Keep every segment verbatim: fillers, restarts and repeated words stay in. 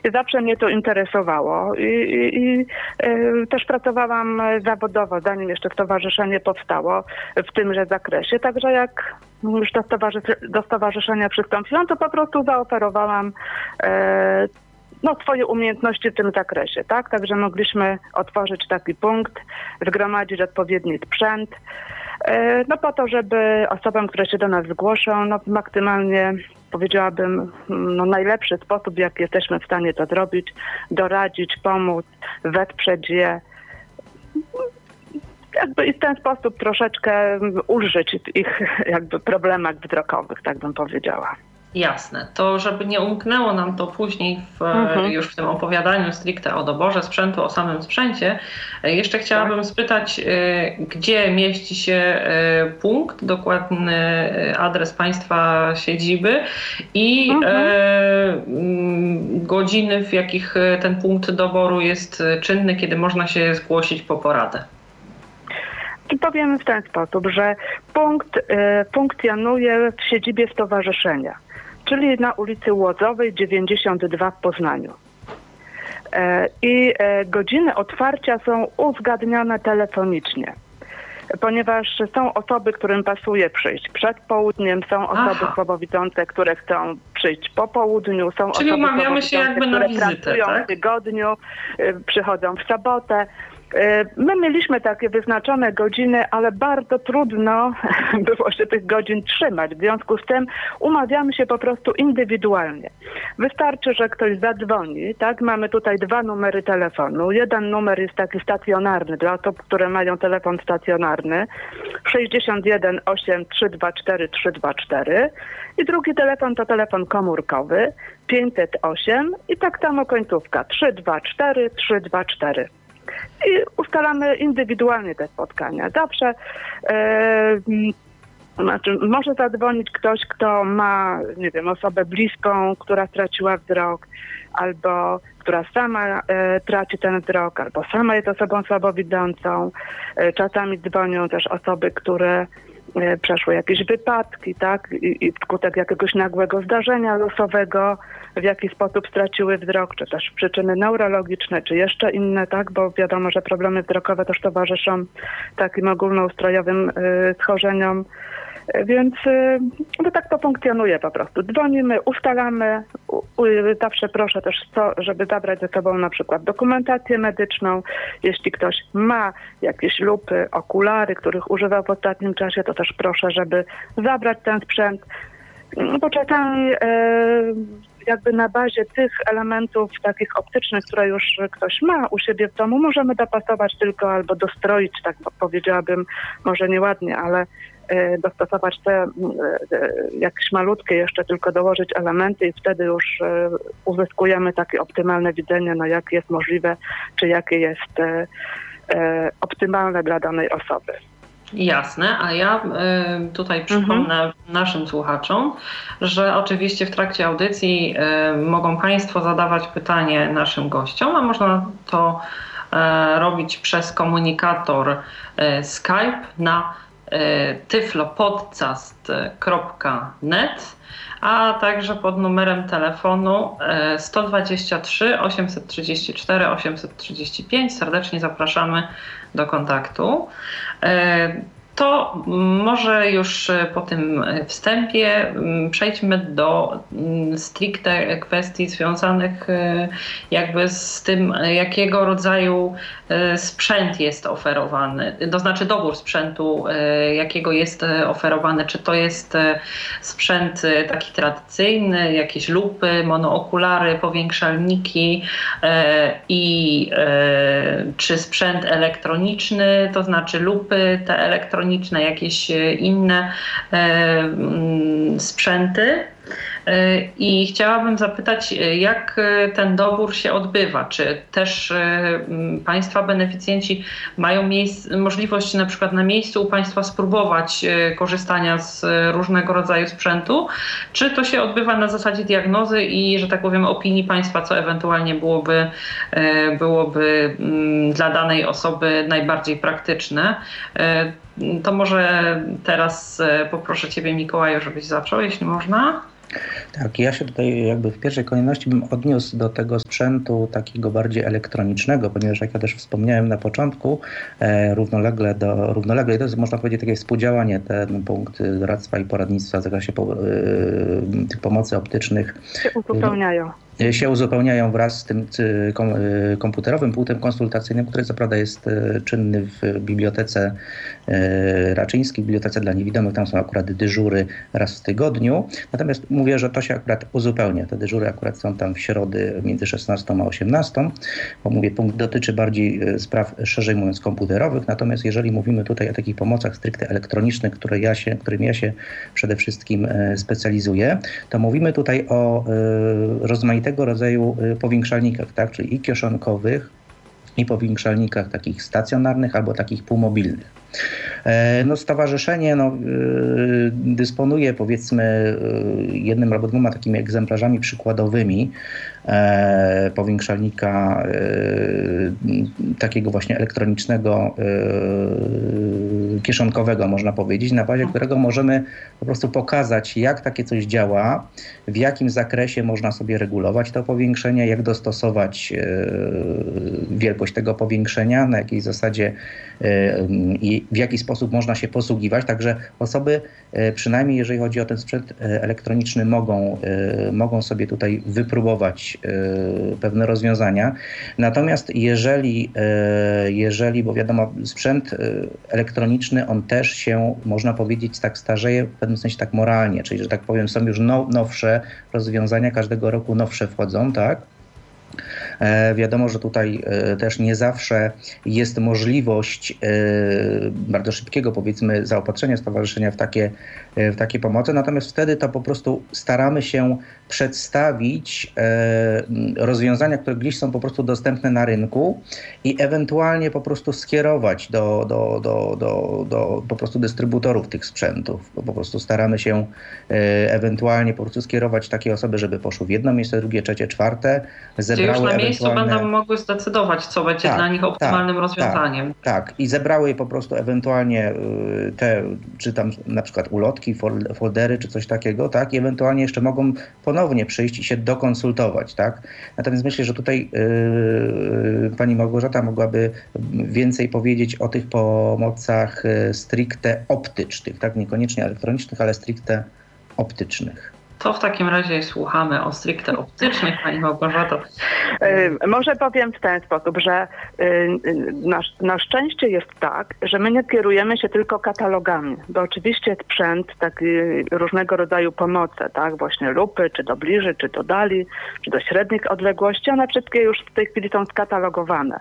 I zawsze mnie to interesowało i, i, i y, też pracowałam zawodowo, zanim jeszcze stowarzyszenie powstało w tymże zakresie. Także jak już do, stowarzysz- do stowarzyszenia przystąpiłam, to po prostu zaoferowałam y, no, swoje umiejętności w tym zakresie, tak? Także mogliśmy otworzyć taki punkt, zgromadzić odpowiedni sprzęt, no po to, żeby osobom, które się do nas zgłoszą, no maksymalnie, powiedziałabym, no najlepszy sposób, w jaki jesteśmy w stanie to zrobić, doradzić, pomóc, wesprzeć je, jakby i w ten sposób troszeczkę ulżyć w ich jakby problemach wzrokowych, tak bym powiedziała. Jasne. To żeby nie umknęło nam to później w, mhm. już w tym opowiadaniu stricte o doborze sprzętu, o samym sprzęcie, jeszcze chciałabym tak. spytać, gdzie mieści się punkt, dokładny adres Państwa siedziby i mhm. godziny, w jakich ten punkt doboru jest czynny, kiedy można się zgłosić po poradę. I powiem w ten sposób, że punkt y, funkcjonuje w siedzibie stowarzyszenia, czyli na ulicy Łodzowej dziewięćdziesiąt dwa w Poznaniu. E, I e, godziny otwarcia są uzgadniane telefonicznie, ponieważ są osoby, którym pasuje przyjść przed południem, są osoby Aha. słabowidzące, które chcą przyjść po południu, są Czyli osoby umawiamy się jakby które na wizytę, pracują tak? w tygodniu, y, przychodzą w sobotę. My mieliśmy takie wyznaczone godziny, ale bardzo trudno było się tych godzin trzymać. W związku z tym umawiamy się po prostu indywidualnie. Wystarczy, że ktoś zadzwoni, tak? Mamy tutaj dwa numery telefonu. Jeden numer jest taki stacjonarny dla osób, które mają telefon stacjonarny sześćdziesiąt jeden osiem trzysta dwadzieścia cztery trzysta dwadzieścia cztery i drugi telefon to telefon komórkowy pięćset osiem i tak samo końcówka trzysta dwadzieścia cztery trzysta dwadzieścia cztery. I ustalamy indywidualnie te spotkania. Zawsze e, znaczy, może zadzwonić ktoś, kto ma, nie wiem, osobę bliską, która straciła wzrok, albo która sama e, traci ten wzrok, albo sama jest osobą słabowidzącą. E, czasami dzwonią też osoby, które e, przeszły jakieś wypadki, tak? I, i wskutek jakiegoś nagłego zdarzenia losowego w jaki sposób straciły wzrok, czy też przyczyny neurologiczne, czy jeszcze inne, tak, bo wiadomo, że problemy wzrokowe też towarzyszą takim ogólnoustrojowym y, schorzeniom, więc y, no tak to funkcjonuje po prostu. Dzwonimy, ustalamy, u, u, zawsze proszę też, co, żeby zabrać ze sobą na przykład dokumentację medyczną. Jeśli ktoś ma jakieś lupy, okulary, których używał w ostatnim czasie, to też proszę, żeby zabrać ten sprzęt, bo czasami y, jakby na bazie tych elementów takich optycznych, które już ktoś ma u siebie w domu, możemy dopasować tylko albo dostroić, tak powiedziałabym, może nieładnie, ale y, dostosować te y, y, jakieś malutkie jeszcze tylko dołożyć elementy i wtedy już y, uzyskujemy takie optymalne widzenie, no jakie jest możliwe, czy jakie jest y, y, optymalne dla danej osoby. Jasne, a ja y, tutaj przypomnę mhm. naszym słuchaczom, że oczywiście w trakcie audycji y, mogą Państwo zadawać pytanie naszym gościom, a można to y, robić przez komunikator y, Skype na y, tyflopodcast kropka net, a także pod numerem telefonu sto dwadzieścia trzy osiemset trzydzieści cztery osiemset trzydzieści pięć. Serdecznie zapraszamy do kontaktu. To może już po tym wstępie przejdźmy do stricte kwestii związanych jakby z tym, jakiego rodzaju sprzęt jest oferowany, to znaczy dobór sprzętu, jakiego jest oferowany, czy to jest sprzęt taki tradycyjny, jakieś lupy, monookulary, powiększalniki i czy sprzęt elektroniczny, to znaczy lupy te elektroniczne, jakieś inne sprzęty. I chciałabym zapytać, jak ten dobór się odbywa? Czy też Państwa beneficjenci mają miejsc, możliwość na przykład na miejscu u Państwa spróbować korzystania z różnego rodzaju sprzętu? Czy to się odbywa na zasadzie diagnozy i, że tak powiem, opinii Państwa, co ewentualnie byłoby, byłoby dla danej osoby najbardziej praktyczne? To może teraz poproszę Ciebie, Mikołaju, żebyś zaczął, jeśli można. Tak, ja się tutaj jakby w pierwszej kolejności bym odniósł do tego sprzętu takiego bardziej elektronicznego, ponieważ jak ja też wspomniałem na początku, e, równolegle do równolegle to jest, można powiedzieć, takie współdziałanie, ten punkt doradztwa i poradnictwa w zakresie po, e, tych pomocy optycznych się uzupełniają. się uzupełniają wraz z tym komputerowym punktem konsultacyjnym, który co prawda jest czynny w bibliotece Raczyńskiej, w bibliotece dla niewidomych. Tam są akurat dyżury raz w tygodniu. Natomiast mówię, że to się akurat uzupełnia. Te dyżury akurat są tam w środy między szesnastą a osiemnastą, bo mówię, punkt dotyczy bardziej spraw, szerzej mówiąc, komputerowych. Natomiast jeżeli mówimy tutaj o takich pomocach stricte elektronicznych, które ja się, którym ja się przede wszystkim specjalizuję, to mówimy tutaj o rozmaitych tego rodzaju powiększalnikach, tak, czyli i kieszonkowych, i powiększalnikach takich stacjonarnych albo takich półmobilnych. No, stowarzyszenie no, dysponuje powiedzmy jednym albo dwoma takimi egzemplarzami przykładowymi e, powiększalnika e, takiego właśnie elektronicznego, e, kieszonkowego, można powiedzieć, na bazie którego możemy po prostu pokazać, jak takie coś działa, w jakim zakresie można sobie regulować to powiększenie, jak dostosować e, wielkość tego powiększenia, na jakiej zasadzie e, i w jaki sposób można się posługiwać. Także osoby, przynajmniej jeżeli chodzi o ten sprzęt elektroniczny, mogą, mogą sobie tutaj wypróbować pewne rozwiązania. Natomiast jeżeli, jeżeli, bo wiadomo, sprzęt elektroniczny, on też się, można powiedzieć, tak starzeje w pewnym sensie tak moralnie, czyli, że tak powiem, są już now, nowsze rozwiązania, każdego roku nowsze wchodzą, tak? E, wiadomo, że tutaj e, też nie zawsze jest możliwość e, bardzo szybkiego, powiedzmy, zaopatrzenia stowarzyszenia w takie, e, w takie pomoce, natomiast wtedy to po prostu staramy się przedstawić e, rozwiązania, które gdzieś są po prostu dostępne na rynku i ewentualnie po prostu skierować do, do, do, do, do po prostu dystrybutorów tych sprzętów, bo po prostu staramy się e, ewentualnie po prostu skierować takie osoby, żeby poszły w jedno miejsce, drugie, trzecie, czwarte, zebrały już na miejscu ewentualne... będą mogły zdecydować, co będzie tak, dla nich optymalnym tak, rozwiązaniem. Tak, tak, i zebrały po prostu ewentualnie te, czy tam na przykład ulotki, foldery, czy coś takiego, tak, i ewentualnie jeszcze mogą ponownie przyjść i się dokonsultować, tak. Natomiast myślę, że tutaj yy, pani Małgorzata mogłaby więcej powiedzieć o tych pomocach stricte optycznych, tak, niekoniecznie elektronicznych, ale stricte optycznych. To w takim razie słuchamy o stricte optycznych, pani Małgorzato. Może powiem w ten sposób, że na, na szczęście jest tak, że my nie kierujemy się tylko katalogami, bo oczywiście sprzęt, taki różnego rodzaju pomoce, tak, właśnie lupy, czy do bliżej, czy do dali, czy do średnich odległości, one wszystkie już w tej chwili są skatalogowane.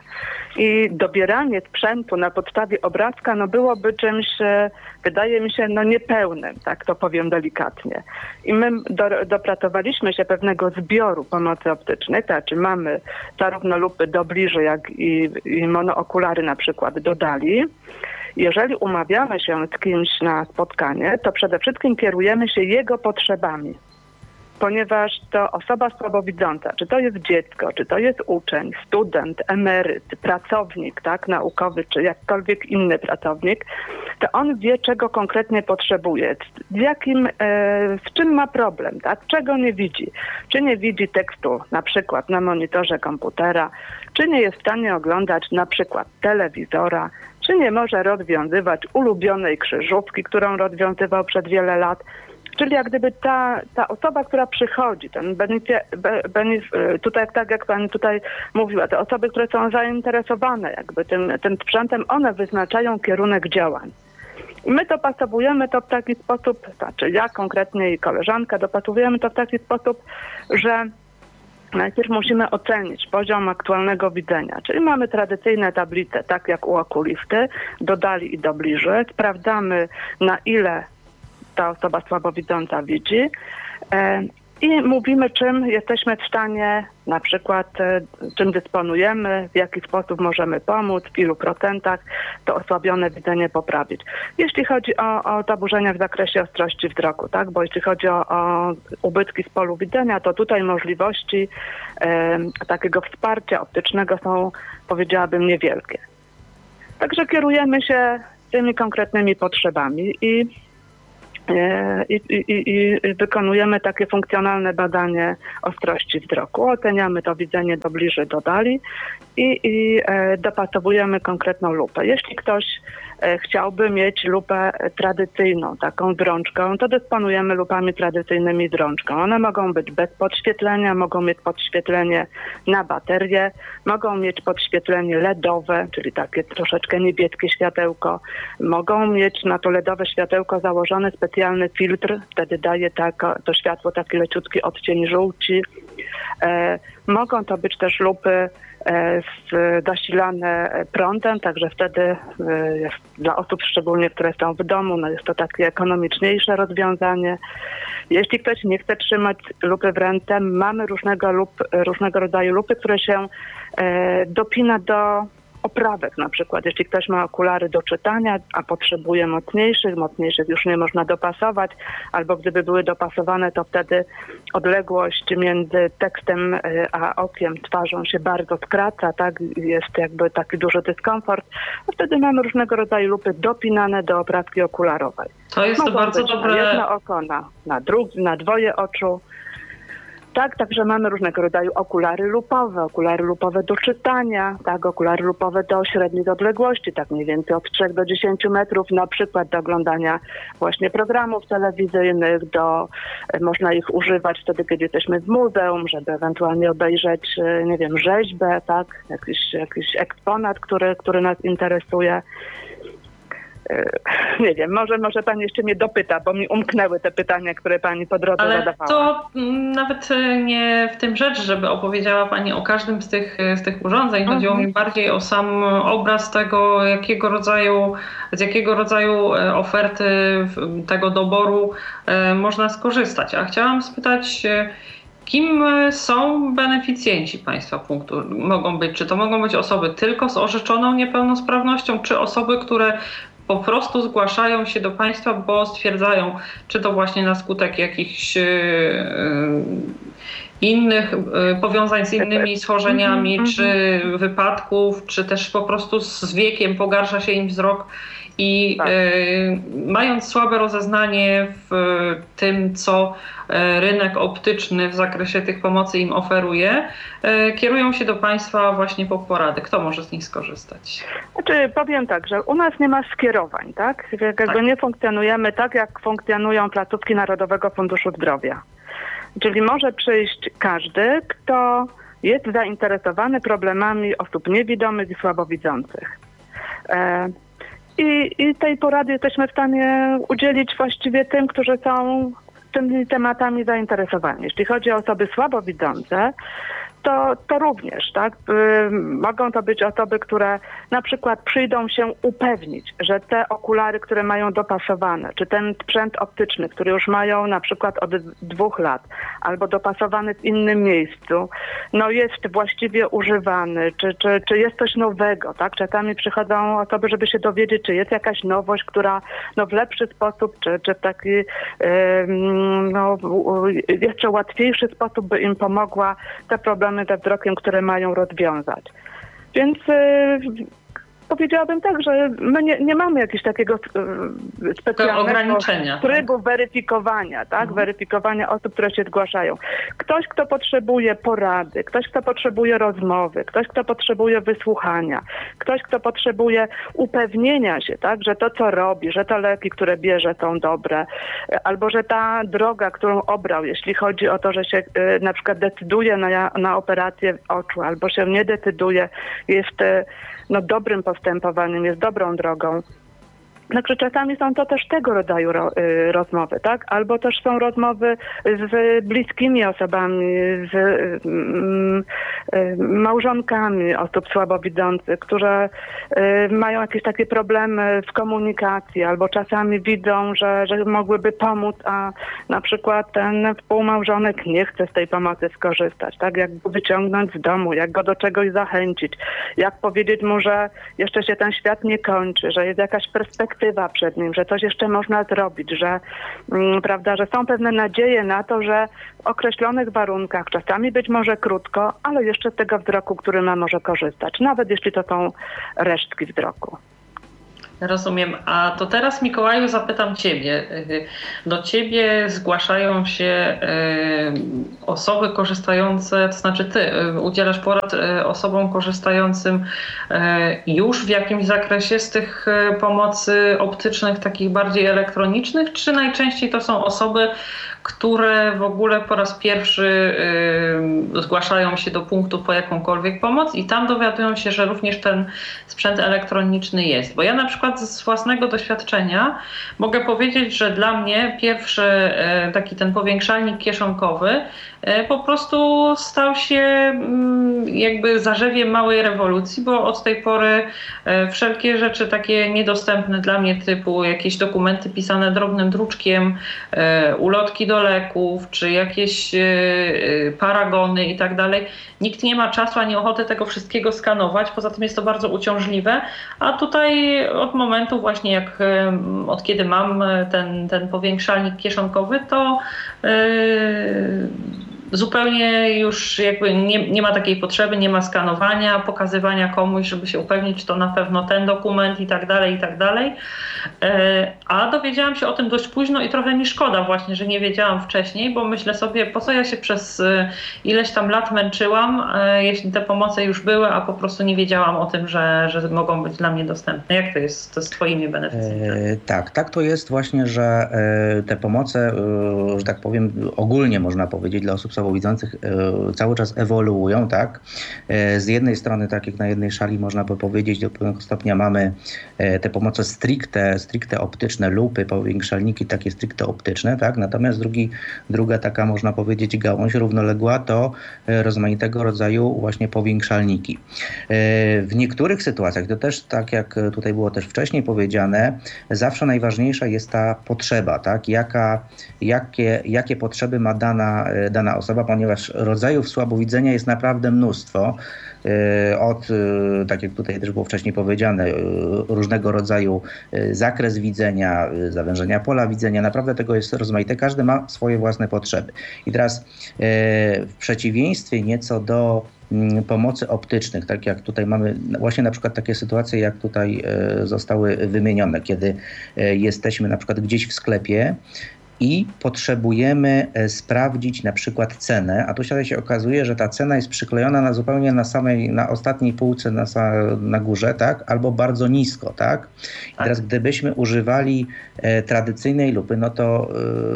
I dobieranie sprzętu na podstawie obrazka, no byłoby czymś, wydaje mi się, no niepełnym, tak to powiem delikatnie. I my do, dopracowaliśmy się pewnego zbioru pomocy optycznej, to znaczy mamy zarówno lupy do bliżej, jak i, i monookulary na przykład do dali. Jeżeli umawiamy się z kimś na spotkanie, to przede wszystkim kierujemy się jego potrzebami, ponieważ to osoba słabowidząca, czy to jest dziecko, czy to jest uczeń, student, emeryt, pracownik, tak, naukowy, czy jakkolwiek inny pracownik, to on wie, czego konkretnie potrzebuje, w jakim, e, z czym ma problem, tak, czego nie widzi. Czy nie widzi tekstu na przykład na monitorze komputera, czy nie jest w stanie oglądać na przykład telewizora, czy nie może rozwiązywać ulubionej krzyżówki, którą rozwiązywał przez wiele lat. Czyli jak gdyby ta, ta osoba, która przychodzi, ten benefit, benef, tutaj tak jak pani tutaj mówiła, te osoby, które są zainteresowane jakby tym, tym sprzętem, one wyznaczają kierunek działań. I my dopasowujemy to w taki sposób, znaczy ja konkretnie i koleżanka dopasowujemy to w taki sposób, że najpierw musimy ocenić poziom aktualnego widzenia, czyli mamy tradycyjne tablice, tak jak u okulisty, do dali i do bliżej, sprawdzamy na ile ta osoba słabowidząca widzi e, i mówimy, czym jesteśmy w stanie, na przykład e, czym dysponujemy, w jaki sposób możemy pomóc, w ilu procentach to osłabione widzenie poprawić. Jeśli chodzi o, o zaburzenia w zakresie ostrości wzroku, tak, bo jeśli chodzi o, o ubytki z polu widzenia, to tutaj możliwości e, takiego wsparcia optycznego są, powiedziałabym, niewielkie. Także kierujemy się tymi konkretnymi potrzebami i I, i, i wykonujemy takie funkcjonalne badanie ostrości wzroku. Oceniamy to widzenie do bliżej, do dali i, i dopasowujemy konkretną lupę. Jeśli ktoś chciałby mieć lupę tradycyjną, taką z rączką, to dysponujemy lupami tradycyjnymi z rączką. One mogą być bez podświetlenia, mogą mieć podświetlenie na baterię, mogą mieć podświetlenie ledowe, czyli takie troszeczkę niebieskie światełko. Mogą mieć na to ledowe światełko założony specjalny filtr, wtedy daje tak, to światło taki leciutki odcień żółci. E, mogą to być też lupy zasilane prądem, także wtedy jest dla osób szczególnie, które są w domu, no jest to takie ekonomiczniejsze rozwiązanie. Jeśli ktoś nie chce trzymać lupy w ręce, mamy różnego, lup, różnego rodzaju lupy, które się e, dopina do oprawek na przykład. Jeśli ktoś ma okulary do czytania, a potrzebuje mocniejszych, mocniejszych już nie można dopasować, albo gdyby były dopasowane, to wtedy odległość między tekstem a okiem, twarzą się bardzo skraca, tak? Jest jakby taki duży dyskomfort. A wtedy mamy różnego rodzaju lupy dopinane do oprawki okularowej. To jest to bardzo dobre. Na jedno oko, na, na, drugi, na dwoje oczu. Tak, także mamy różnego rodzaju okulary lupowe, okulary lupowe do czytania, tak, okulary lupowe do średnich odległości, tak mniej więcej od trzech do dziesięciu metrów, na przykład do oglądania właśnie programów telewizyjnych, do, można ich używać wtedy, kiedy jesteśmy w muzeum, żeby ewentualnie obejrzeć, nie wiem, rzeźbę, tak, jakiś, jakiś eksponat, który, który nas interesuje. Nie wiem, może, może pani jeszcze mnie dopyta, bo mi umknęły te pytania, które pani po drodze Ale zadawała. to nawet nie w tym rzecz, żeby opowiedziała pani o każdym z tych, z tych urządzeń. Mhm. Chodziło mi bardziej o sam obraz tego, jakiego rodzaju, z jakiego rodzaju oferty tego doboru można skorzystać. A chciałam spytać, kim są beneficjenci państwa punktu? Mogą być, czy to mogą być osoby tylko z orzeczoną niepełnosprawnością, czy osoby, które po prostu zgłaszają się do państwa, bo stwierdzają, czy to właśnie na skutek jakichś yy, innych yy, powiązań z innymi schorzeniami, mm-hmm. czy wypadków, czy też po prostu z wiekiem pogarsza się im wzrok i tak. yy, mając słabe rozeznanie w tym, co rynek optyczny w zakresie tych pomocy im oferuje, kierują się do państwa właśnie po porady. Kto może z nich skorzystać? Znaczy, powiem tak, że u nas nie ma skierowań, tak? Jakby tak. Nie funkcjonujemy tak, jak funkcjonują placówki Narodowego Funduszu Zdrowia. Czyli może przyjść każdy, kto jest zainteresowany problemami osób niewidomych i słabowidzących. E, i, I tej porady jesteśmy w stanie udzielić właściwie tym, którzy są tymi tematami zainteresowani. Jeśli chodzi o osoby słabowidzące, to, to również, tak? Yy, mogą to być osoby, które na przykład przyjdą się upewnić, że te okulary, które mają dopasowane, czy ten sprzęt optyczny, który już mają na przykład od dwóch lat, albo dopasowany w innym miejscu, no jest właściwie używany, czy, czy, czy jest coś nowego, tak? Czasami przychodzą osoby, żeby się dowiedzieć, czy jest jakaś nowość, która no w lepszy sposób, czy, czy w taki yy, no, jeszcze łatwiejszy sposób by im pomogła te problemy ze wzrokiem, które mają rozwiązać. Więc yy, powiedziałabym tak, że my nie, nie mamy jakiegoś takiego yy, specjalnego ograniczenia, trybu tak? weryfikowania, tak? Mhm. Weryfikowania osób, które się zgłaszają. Ktoś, kto potrzebuje porady, ktoś, kto potrzebuje rozmowy, ktoś, kto potrzebuje wysłuchania, ktoś, kto potrzebuje upewnienia się, tak? Że to, co robi, że te leki, które bierze, są dobre, albo że ta droga, którą obrał, jeśli chodzi o to, że się yy, na przykład decyduje na, na operację oczu, albo się nie decyduje, jest yy, no, dobrym postępowaniem, jest dobrą drogą. Także czasami są to też tego rodzaju ro, y, rozmowy, tak? Albo też są rozmowy z bliskimi osobami, z y, y, małżonkami osób słabowidzących, które y, mają jakieś takie problemy w komunikacji, albo czasami widzą, że, że mogłyby pomóc, a na przykład ten współmałżonek nie chce z tej pomocy skorzystać, tak? Jak go wyciągnąć z domu, jak go do czegoś zachęcić, jak powiedzieć mu, że jeszcze się ten świat nie kończy, że jest jakaś perspektywa przed nim, że coś jeszcze można zrobić, że, mm, prawda, że są pewne nadzieje na to, że w określonych warunkach, czasami być może krótko, ale jeszcze z tego wzroku, który ma, może korzystać, nawet jeśli to są resztki wzroku. Rozumiem. A to teraz, Mikołaju, zapytam Ciebie. Do Ciebie zgłaszają się osoby korzystające, to znaczy Ty udzielasz porad osobom korzystającym już w jakimś zakresie z tych pomocy optycznych, takich bardziej elektronicznych, czy najczęściej to są osoby, które w ogóle po raz pierwszy y, zgłaszają się do punktu po jakąkolwiek pomoc i tam dowiadują się, że również ten sprzęt elektroniczny jest. Bo ja na przykład z własnego doświadczenia mogę powiedzieć, że dla mnie pierwszy y, taki ten powiększalnik kieszonkowy y, po prostu stał się y, jakby zarzewiem małej rewolucji, bo od tej pory y, wszelkie rzeczy takie niedostępne dla mnie, typu jakieś dokumenty pisane drobnym druczkiem, y, ulotki do leków, czy jakieś yy, paragony i tak dalej. Nikt nie ma czasu ani ochoty tego wszystkiego skanować, poza tym jest to bardzo uciążliwe, a tutaj od momentu właśnie jak yy, od kiedy mam ten, ten powiększalnik kieszonkowy, to yy, zupełnie już jakby nie, nie ma takiej potrzeby, nie ma skanowania, pokazywania komuś, żeby się upewnić, czy to na pewno ten dokument i tak dalej, i tak dalej. A dowiedziałam się o tym dość późno i trochę mi szkoda właśnie, że nie wiedziałam wcześniej, bo myślę sobie, po co ja się przez ileś tam lat męczyłam, jeśli te pomoce już były, a po prostu nie wiedziałam o tym, że, że mogą być dla mnie dostępne. Jak to jest to z Twoimi beneficjentami? E, tak, tak to jest właśnie, że e, te pomoce, e, że tak powiem, ogólnie można powiedzieć dla osób słabowidzących e, cały czas ewoluują, tak? E, z jednej strony, tak jak na jednej szali można by powiedzieć, do pewnego stopnia mamy e, te pomoce stricte, stricte optyczne, lupy, powiększalniki takie stricte optyczne, tak? Natomiast drugi, druga taka, można powiedzieć, gałąź równoległa to e, rozmaitego rodzaju właśnie powiększalniki. E, w niektórych sytuacjach, to też tak jak tutaj było też wcześniej powiedziane, zawsze najważniejsza jest ta potrzeba, tak? Jaka, jakie, jakie potrzeby ma dana, dana osoba, ponieważ rodzajów słabowidzenia jest naprawdę mnóstwo. Od, tak jak tutaj też było wcześniej powiedziane, różnego rodzaju zakres widzenia, zawężenia pola widzenia, naprawdę tego jest rozmaite, każdy ma swoje własne potrzeby. I teraz w przeciwieństwie nieco do pomocy optycznych, tak jak tutaj mamy właśnie na przykład takie sytuacje, jak tutaj zostały wymienione, kiedy jesteśmy na przykład gdzieś w sklepie i potrzebujemy sprawdzić na przykład cenę, a tu się okazuje, że ta cena jest przyklejona na zupełnie na samej, na ostatniej półce na, na górze, tak? Albo bardzo nisko, tak? I teraz gdybyśmy używali e, tradycyjnej lupy, no to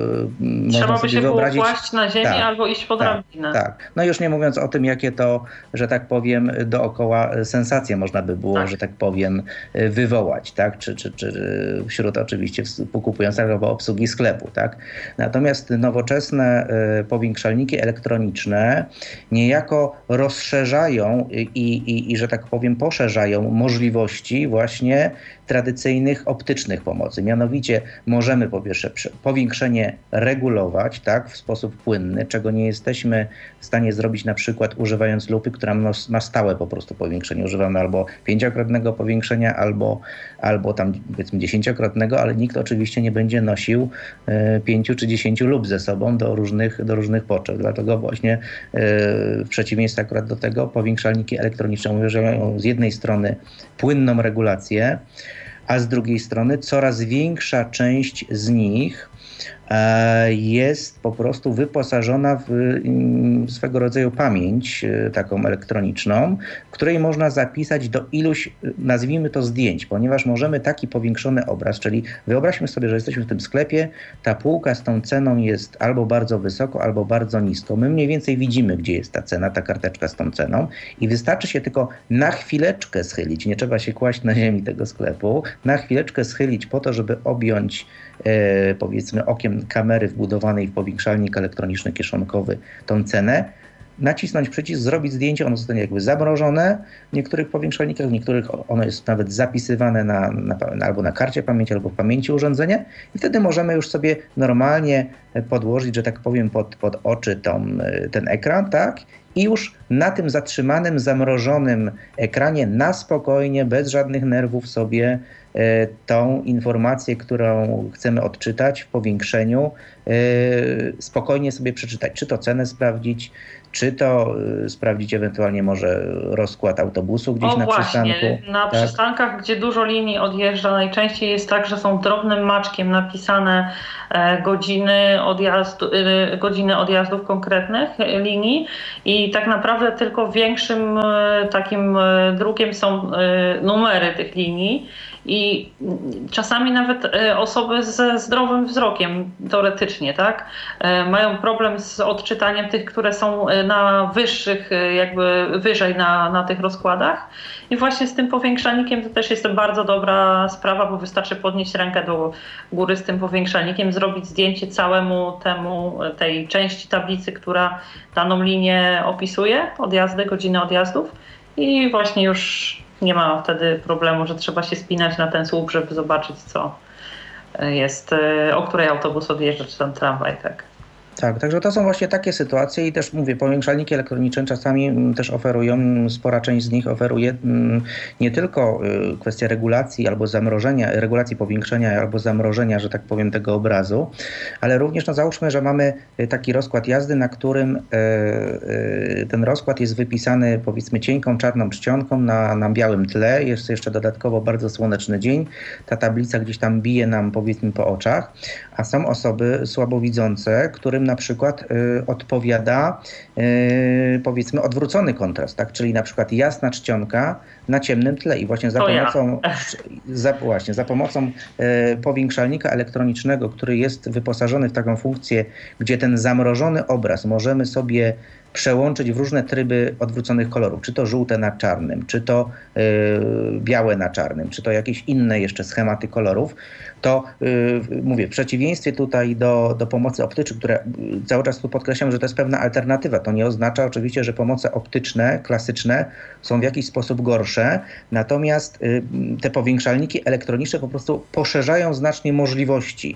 e, trzeba można by sobie się wyobrazić... było kłaść na ziemi tak, albo iść po tak, drabinę. Tak, no już nie mówiąc o tym, jakie to, że tak powiem, dookoła sensacje można by było, tak. że tak powiem, wywołać, tak? Czy, czy, czy wśród oczywiście pokupujących albo obsługi sklepu, tak? Natomiast nowoczesne y, powiększalniki elektroniczne niejako rozszerzają i, i, i, że tak powiem, poszerzają możliwości właśnie tradycyjnych optycznych pomocy. Mianowicie możemy po pierwsze powiększenie regulować, tak, w sposób płynny, czego nie jesteśmy w stanie zrobić na przykład używając lupy, która ma stałe po prostu powiększenie. Używamy albo pięciokrotnego powiększenia, albo, albo tam powiedzmy dziesięciokrotnego, ale nikt oczywiście nie będzie nosił y, pięciu czy dziesięciu lup ze sobą do różnych, do różnych potrzeb. Dlatego właśnie y, w przeciwieństwie akurat do tego powiększalniki elektroniczne umożliwiają z jednej strony płynną regulację, a z drugiej strony coraz większa część z nich jest po prostu wyposażona w swego rodzaju pamięć taką elektroniczną, w której można zapisać do iluś, nazwijmy to, zdjęć, ponieważ możemy taki powiększony obraz, czyli wyobraźmy sobie, że jesteśmy w tym sklepie, ta półka z tą ceną jest albo bardzo wysoko, albo bardzo nisko. My mniej więcej widzimy, gdzie jest ta cena, ta karteczka z tą ceną i wystarczy się tylko na chwileczkę schylić, nie trzeba się kłaść na ziemi tego sklepu, na chwileczkę schylić po to, żeby objąć e, powiedzmy okiem kamery wbudowanej w powiększalnik elektroniczny kieszonkowy tą cenę, nacisnąć przycisk, zrobić zdjęcie, ono zostanie jakby zamrożone w niektórych powiększalnikach, w niektórych ono jest nawet zapisywane na, na, albo na karcie pamięci, albo w pamięci urządzenia i wtedy możemy już sobie normalnie podłożyć, że tak powiem, pod, pod oczy tą, ten ekran, tak? I już na tym zatrzymanym, zamrożonym ekranie na spokojnie, bez żadnych nerwów sobie tą informację, którą chcemy odczytać w powiększeniu, spokojnie sobie przeczytać, czy to cenę sprawdzić, czy to sprawdzić ewentualnie może rozkład autobusu gdzieś o, na właśnie, przystanku. Na tak? przystankach, gdzie dużo linii odjeżdża, najczęściej jest tak, że są drobnym maczkiem napisane godziny, odjazdu, godziny odjazdów konkretnych linii i tak naprawdę tylko większym takim drukiem są numery tych linii. I czasami nawet osoby ze zdrowym wzrokiem, teoretycznie, tak, mają problem z odczytaniem tych, które są na wyższych, jakby wyżej na, na tych rozkładach. I właśnie z tym powiększalnikiem to też jest bardzo dobra sprawa, bo wystarczy podnieść rękę do góry z tym powiększalnikiem, zrobić zdjęcie całemu temu, tej części tablicy, która daną linię opisuje, odjazdy, godziny odjazdów i właśnie już nie ma wtedy problemu, że trzeba się spinać na ten słup, żeby zobaczyć, co jest, o której autobus odjeżdża, czy tam tramwaj, tak. Tak, także to są właśnie takie sytuacje i też mówię, powiększalniki elektroniczne czasami też oferują, spora część z nich oferuje nie tylko kwestię regulacji albo zamrożenia, regulacji powiększenia albo zamrożenia, że tak powiem, tego obrazu, ale również no załóżmy, że mamy taki rozkład jazdy, na którym ten rozkład jest wypisany powiedzmy cienką czarną czcionką na, na białym tle, jest jeszcze dodatkowo bardzo słoneczny dzień, ta tablica gdzieś tam bije nam powiedzmy po oczach, a są osoby słabowidzące, którym na przykład y, odpowiada y, powiedzmy odwrócony kontrast, tak? Czyli na przykład jasna czcionka na ciemnym tle i właśnie za to pomocą ja. za, właśnie, za pomocą y, powiększalnika elektronicznego, który jest wyposażony w taką funkcję, gdzie ten zamrożony obraz możemy sobie przełączyć w różne tryby odwróconych kolorów, czy to żółte na czarnym, czy to y, białe na czarnym, czy to jakieś inne jeszcze schematy kolorów, to y, mówię, w przeciwieństwie tutaj do, do pomocy optycznej, które cały czas tu podkreślam, że to jest pewna alternatywa. To nie oznacza oczywiście, że pomoce optyczne, klasyczne są w jakiś sposób gorsze, natomiast y, te powiększalniki elektroniczne po prostu poszerzają znacznie możliwości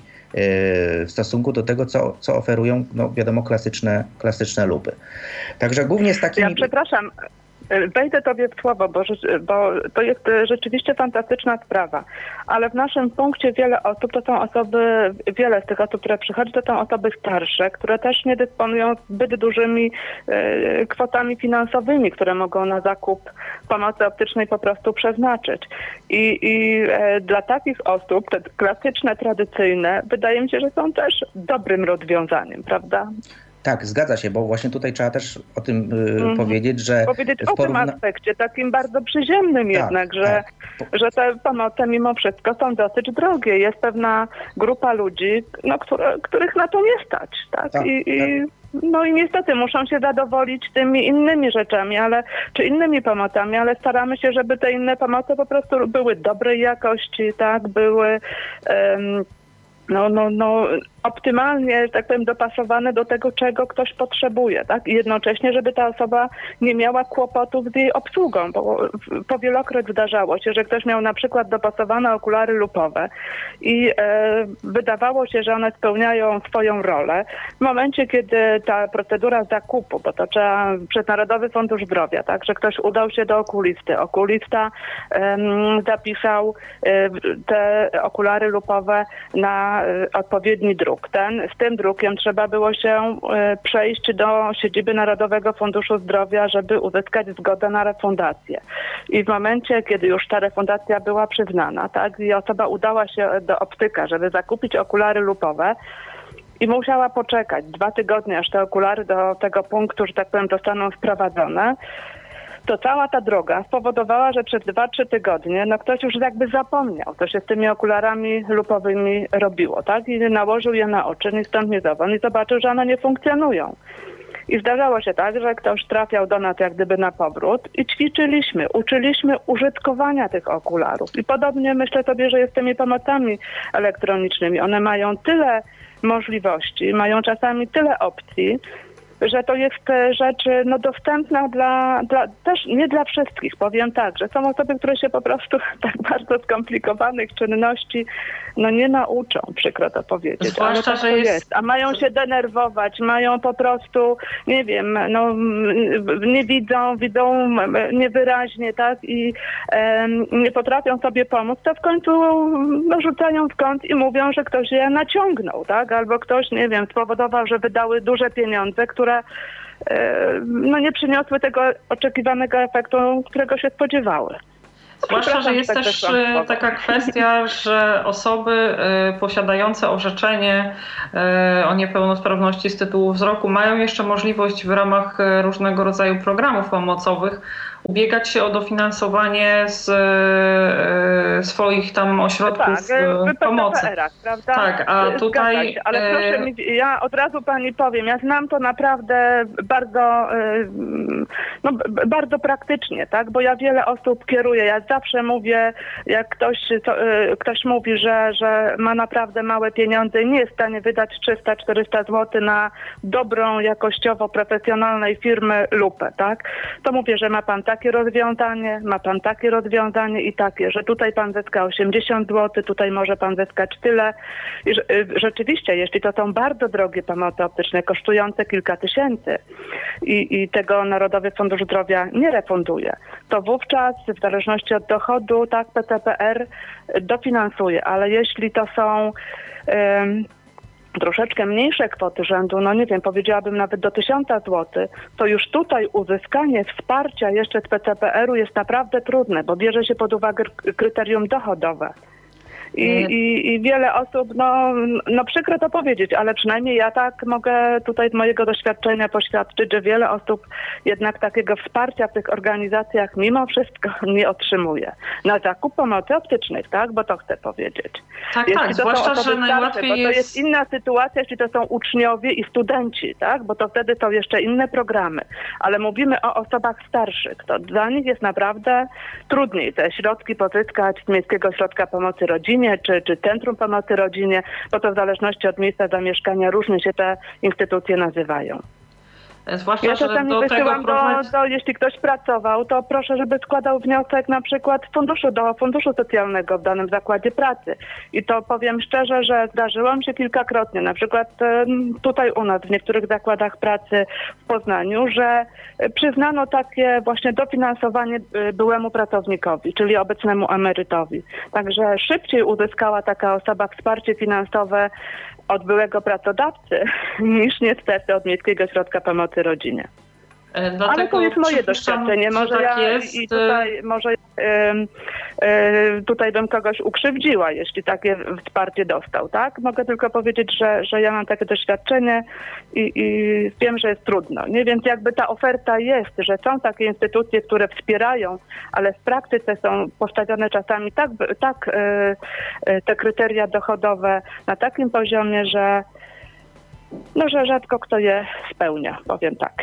w stosunku do tego, co, co oferują, no wiadomo, klasyczne, klasyczne lupy. Także głównie z takimi... Ja przepraszam, wejdę tobie w słowo, bo, bo to jest rzeczywiście fantastyczna sprawa, ale w naszym punkcie wiele osób, to są osoby, wiele z tych osób, które przychodzi, to są osoby starsze, które też nie dysponują zbyt dużymi e, kwotami finansowymi, które mogą na zakup pomocy optycznej po prostu przeznaczyć. I, i e, dla takich osób te klasyczne, tradycyjne, wydaje mi się, że są też dobrym rozwiązaniem, prawda? Tak, zgadza się, bo właśnie tutaj trzeba też o tym y, mm. powiedzieć, że... Powiedzieć o porówna... tym aspekcie, takim bardzo przyziemnym tak, jednak, że, tak. że te pomoce mimo wszystko są dosyć drogie. Jest pewna grupa ludzi, no, które, których na to nie stać, tak? tak, I, tak. i no i niestety muszą się zadowolić tymi innymi rzeczami, ale czy innymi pomocami, ale staramy się, żeby te inne pomoce po prostu były dobrej jakości, tak? Były... Um, no, no, no, optymalnie, tak powiem, dopasowane do tego, czego ktoś potrzebuje, tak? I jednocześnie, żeby ta osoba nie miała kłopotów z jej obsługą, bo powielokroć zdarzało się, że ktoś miał na przykład dopasowane okulary lupowe i e, wydawało się, że one spełniają swoją rolę. W momencie, kiedy ta procedura zakupu, bo to trzeba przez Narodowy Fundusz Zdrowia, tak? Że ktoś udał się do okulisty, okulista e, zapisał e, te okulary lupowe na e, odpowiedni druk. Ten, z tym drukiem trzeba było się e, przejść do siedziby Narodowego Funduszu Zdrowia, żeby uzyskać zgodę na refundację. I w momencie, kiedy już ta refundacja była przyznana, tak, i osoba udała się do optyka, żeby zakupić okulary lupowe i musiała poczekać dwa tygodnie, aż te okulary do tego punktu, że tak powiem, zostaną sprowadzone, to cała ta droga spowodowała, że przez dwa trzy tygodnie no ktoś już jakby zapomniał, co się z tymi okularami lupowymi robiło, tak? I nałożył je na oczy, ni stąd, ni zowąd i zobaczył, że one nie funkcjonują. I zdarzało się tak, że ktoś trafiał do nas jak gdyby na powrót i ćwiczyliśmy, uczyliśmy użytkowania tych okularów. I podobnie myślę sobie, że jest z tymi pomocami elektronicznymi. One mają tyle możliwości, mają czasami tyle opcji, że to jest rzecz no, dostępna dla, dla, też nie dla wszystkich, powiem tak, że są osoby, które się po prostu tak bardzo skomplikowanych czynności no nie nauczą, przykro to powiedzieć, zwłaszcza, ale tak że to jest... jest, a mają się denerwować, mają po prostu, nie wiem, no nie widzą, widzą niewyraźnie, tak, i e, nie potrafią sobie pomóc, to w końcu no, rzucają w kąt i mówią, że ktoś je naciągnął, tak, albo ktoś, nie wiem, spowodował, że wydały duże pieniądze, które no nie przyniosły tego oczekiwanego efektu, którego się spodziewały. Zwłaszcza, że jest tak też taka kwestia, że osoby posiadające orzeczenie o niepełnosprawności z tytułu wzroku mają jeszcze możliwość w ramach różnego rodzaju programów pomocowych ubiegać się o dofinansowanie z e, swoich tam ośrodków tak, pomocy. Prawda? Tak, a tutaj... Ale proszę mi, ja od razu pani powiem, ja znam to naprawdę bardzo, no, bardzo praktycznie, tak, bo ja wiele osób kieruję, ja zawsze mówię, jak ktoś, to, ktoś mówi, że, że ma naprawdę małe pieniądze i nie jest w stanie wydać trzysta czterysta złotych na dobrą, jakościowo profesjonalnej firmy lupę, tak, to mówię, że ma pan takie rozwiązanie, ma pan takie rozwiązanie i takie, że tutaj pan zyska osiemdziesiąt złotych, tutaj może pan zyskać tyle. I rzeczywiście, jeśli to są bardzo drogie pomocy optyczne, kosztujące kilka tysięcy i, i tego Narodowy Fundusz Zdrowia nie refunduje, to wówczas w zależności od dochodu, tak, P C P R dofinansuje, ale jeśli to są um, troszeczkę mniejsze kwoty rzędu, no nie wiem, powiedziałabym nawet do tysiąca złotych, to już tutaj uzyskanie wsparcia jeszcze z P C P R u jest naprawdę trudne, bo bierze się pod uwagę kryterium dochodowe. I, i, I wiele osób, no, no przykro to powiedzieć, ale przynajmniej ja tak mogę tutaj z mojego doświadczenia poświadczyć, że wiele osób jednak takiego wsparcia w tych organizacjach mimo wszystko nie otrzymuje. Na zakup pomocy optycznych, tak? Bo to chcę powiedzieć. Tak, jeśli tak, zwłaszcza, że najłatwiej bo jest... to jest inna sytuacja, jeśli to są uczniowie i studenci, tak? Bo to wtedy są jeszcze inne programy. Ale mówimy o osobach starszych. To dla nich jest naprawdę trudniej te środki pozyskać z Miejskiego Ośrodka Pomocy Rodzinie, Czy, czy Centrum Pomocy Rodzinie, bo to w zależności od miejsca zamieszkania różnie się te instytucje nazywają. Zwłaszcza, ja czasami że do wysyłam tego prowadzi... do, do, jeśli ktoś pracował, to proszę, żeby składał wniosek na przykład funduszu, do funduszu socjalnego w danym zakładzie pracy. I to powiem szczerze, że zdarzyło mi się kilkakrotnie, na przykład tutaj u nas w niektórych zakładach pracy w Poznaniu, że przyznano takie właśnie dofinansowanie byłemu pracownikowi, czyli obecnemu emerytowi. Także szybciej uzyskała taka osoba wsparcie finansowe od byłego pracodawcy niż niestety od Miejskiego Ośrodka Pomocy Rodzinie. Dlatego ale to jest moje doświadczenie. Może tak ja jest. i tutaj, może, y, y, tutaj bym kogoś ukrzywdziła, jeśli takie wsparcie dostał, tak? Mogę tylko powiedzieć, że, że ja mam takie doświadczenie i, i wiem, że jest trudno. Nie? Więc jakby ta oferta jest, że są takie instytucje, które wspierają, ale w praktyce są postawione czasami tak, tak y, y, te kryteria dochodowe na takim poziomie, że, no, że rzadko kto je spełnia, powiem tak.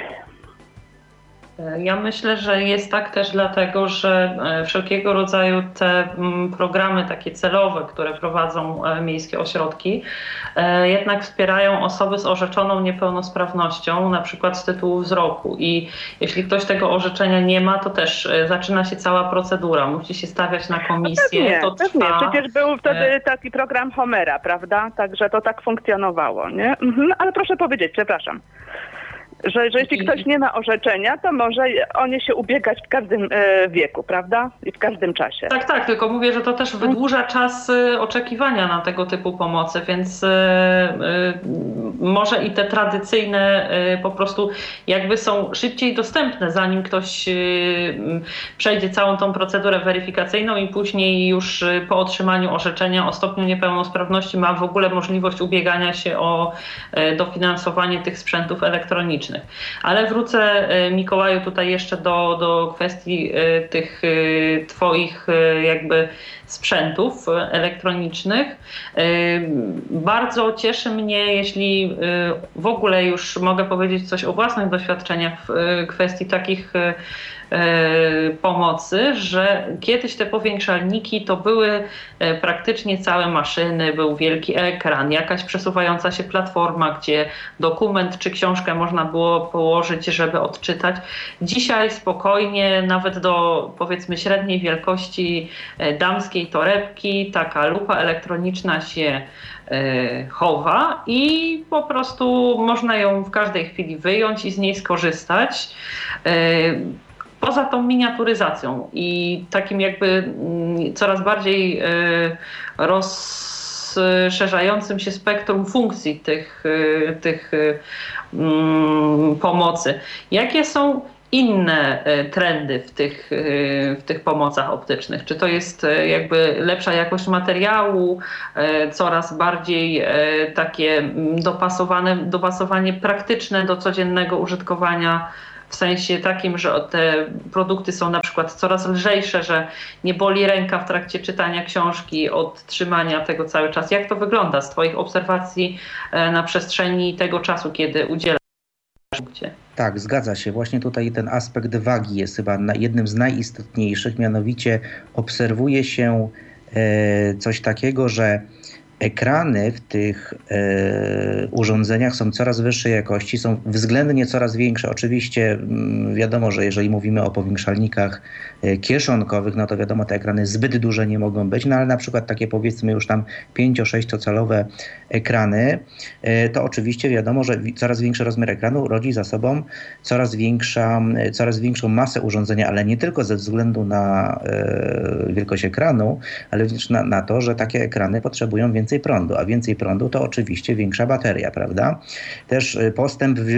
Ja myślę, że jest tak też dlatego, że wszelkiego rodzaju te programy takie celowe, które prowadzą miejskie ośrodki, jednak wspierają osoby z orzeczoną niepełnosprawnością, na przykład z tytułu wzroku. I jeśli ktoś tego orzeczenia nie ma, to też zaczyna się cała procedura. Musi się stawiać na komisję. Pewnie, to pewnie. trwa. Przecież był wtedy taki program Homera, prawda? Także to tak funkcjonowało, nie? Mhm. Ale proszę powiedzieć, przepraszam. Że, że jeśli ktoś nie ma orzeczenia, to może o nie się ubiegać w każdym e, wieku, prawda? I w każdym czasie. Tak, tak, tylko mówię, że to też wydłuża czas oczekiwania na tego typu pomocy, więc e, e, może i te tradycyjne e, po prostu jakby są szybciej dostępne, zanim ktoś e, przejdzie całą tą procedurę weryfikacyjną i później już po otrzymaniu orzeczenia o stopniu niepełnosprawności ma w ogóle możliwość ubiegania się o e, dofinansowanie tych sprzętów elektronicznych. Ale wrócę, Mikołaju, tutaj jeszcze do, do kwestii tych twoich jakby sprzętów elektronicznych. Bardzo cieszy mnie, jeśli w ogóle już mogę powiedzieć coś o własnych doświadczeniach w kwestii takich pomocy, że kiedyś te powiększalniki to były praktycznie całe maszyny, był wielki ekran, jakaś przesuwająca się platforma, gdzie dokument czy książkę można było położyć, żeby odczytać. Dzisiaj spokojnie, nawet do powiedzmy średniej wielkości damskiej torebki, taka lupa elektroniczna się chowa i po prostu można ją w każdej chwili wyjąć i z niej skorzystać. Poza tą miniaturyzacją i takim jakby coraz bardziej rozszerzającym się spektrum funkcji tych, tych pomocy. Jakie są inne trendy w tych, w tych pomocach optycznych? Czy to jest jakby lepsza jakość materiału, coraz bardziej takie dopasowane, dopasowanie praktyczne do codziennego użytkowania, w sensie takim, że te produkty są na przykład coraz lżejsze, że nie boli ręka w trakcie czytania książki od trzymania tego cały czas. Jak to wygląda z Twoich obserwacji na przestrzeni tego czasu, kiedy udzielasz? Tak, zgadza się. Właśnie tutaj ten aspekt wagi jest chyba jednym z najistotniejszych, mianowicie obserwuje się e, coś takiego, że ekrany w tych e, urządzeniach są coraz wyższej jakości, są względnie coraz większe. Oczywiście m, wiadomo, że jeżeli mówimy o powiększalnikach e, kieszonkowych, no to wiadomo, te ekrany zbyt duże nie mogą być, no ale na przykład takie powiedzmy już tam pięcio-sześciocalowe ekrany, e, to oczywiście wiadomo, że coraz większy rozmiar ekranu rodzi za sobą coraz, większa, coraz większą masę urządzenia, ale nie tylko ze względu na e, wielkość ekranu, ale również na, na to, że takie ekrany potrzebują więcej prądu, a więcej prądu to oczywiście większa bateria, prawda? Też postęp w,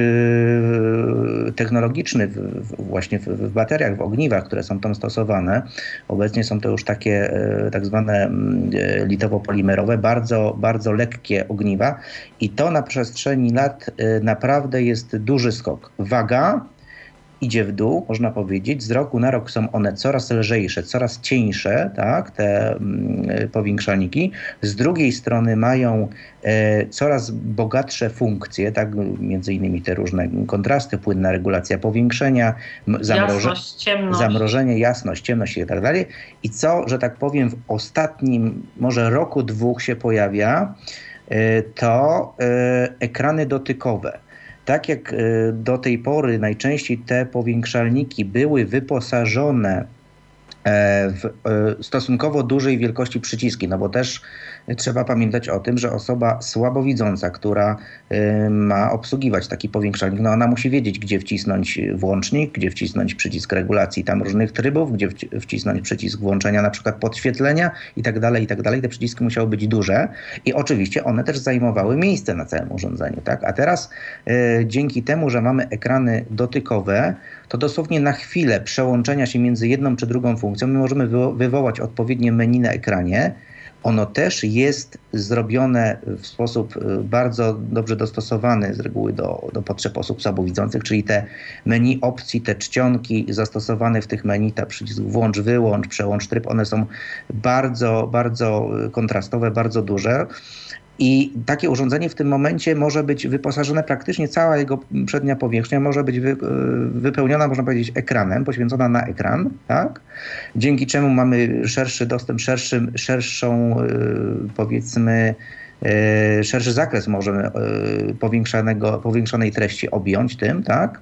technologiczny w, w, właśnie w, w bateriach, w ogniwach, które są tam stosowane. Obecnie są to już takie e, tak zwane e, litowo-polimerowe, bardzo, bardzo lekkie ogniwa i to na przestrzeni lat e, naprawdę jest duży skok. Waga idzie w dół, można powiedzieć. Z roku na rok są one coraz lżejsze, coraz cieńsze, tak, te y, powiększalniki. Z drugiej strony mają e, coraz bogatsze funkcje, tak, między innymi te różne kontrasty, płynna regulacja powiększenia, zamroże jasność, ciemność. zamrożenie, jasność, ciemność i tak dalej. I co, że tak powiem, w ostatnim może roku, dwóch się pojawia, e, to e, ekrany dotykowe. Tak jak do tej pory najczęściej te powiększalniki były wyposażone w stosunkowo dużej wielkości przyciski, no bo też trzeba pamiętać o tym, że osoba słabowidząca, która ma obsługiwać taki powiększalnik, no ona musi wiedzieć, gdzie wcisnąć włącznik, gdzie wcisnąć przycisk regulacji tam różnych trybów, gdzie wcisnąć przycisk włączenia na przykład podświetlenia i tak dalej, i tak dalej. Te przyciski musiały być duże i oczywiście one też zajmowały miejsce na całym urządzeniu, tak? A teraz y, dzięki temu, że mamy ekrany dotykowe, to dosłownie na chwilę przełączenia się między jedną czy drugą funkcją my możemy wywo- wywołać odpowiednie menu na ekranie. Ono też jest zrobione w sposób bardzo dobrze dostosowany z reguły do, do potrzeb osób słabowidzących, czyli te menu opcji, te czcionki zastosowane w tych menu, ta przycisk włącz, wyłącz, przełącz tryb, one są bardzo, bardzo kontrastowe, bardzo duże. I takie urządzenie w tym momencie może być wyposażone, praktycznie cała jego przednia powierzchnia może być wy, wypełniona, można powiedzieć, ekranem, poświęcona na ekran, tak? Dzięki czemu mamy szerszy dostęp, szerszy, szerszą, powiedzmy, szerszy zakres możemy powiększonego, powiększonej treści objąć tym, tak?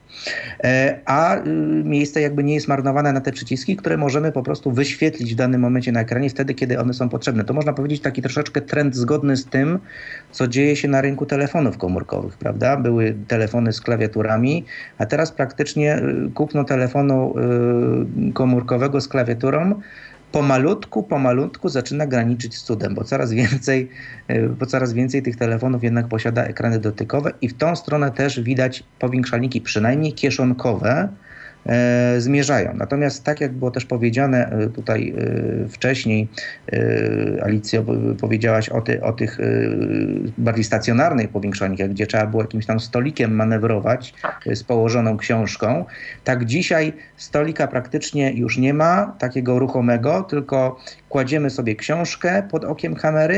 A miejsce jakby nie jest marnowane na te przyciski, które możemy po prostu wyświetlić w danym momencie na ekranie wtedy, kiedy one są potrzebne. To można powiedzieć taki troszeczkę trend zgodny z tym, co dzieje się na rynku telefonów komórkowych, prawda? Były telefony z klawiaturami, a teraz praktycznie kupno telefonu komórkowego z klawiaturą pomalutku, pomalutku zaczyna graniczyć z cudem, bo coraz więcej, bo coraz więcej tych telefonów jednak posiada ekrany dotykowe i w tą stronę też widać powiększalniki, przynajmniej kieszonkowe, e, zmierzają. Natomiast tak jak było też powiedziane tutaj e, wcześniej, e, Alicjo, powiedziałaś o, ty, o tych e, bardziej stacjonarnych powiększalnikach, gdzie trzeba było jakimś tam stolikiem manewrować e, z położoną książką. Tak dzisiaj stolika praktycznie już nie ma, takiego ruchomego, tylko kładziemy sobie książkę pod okiem kamery,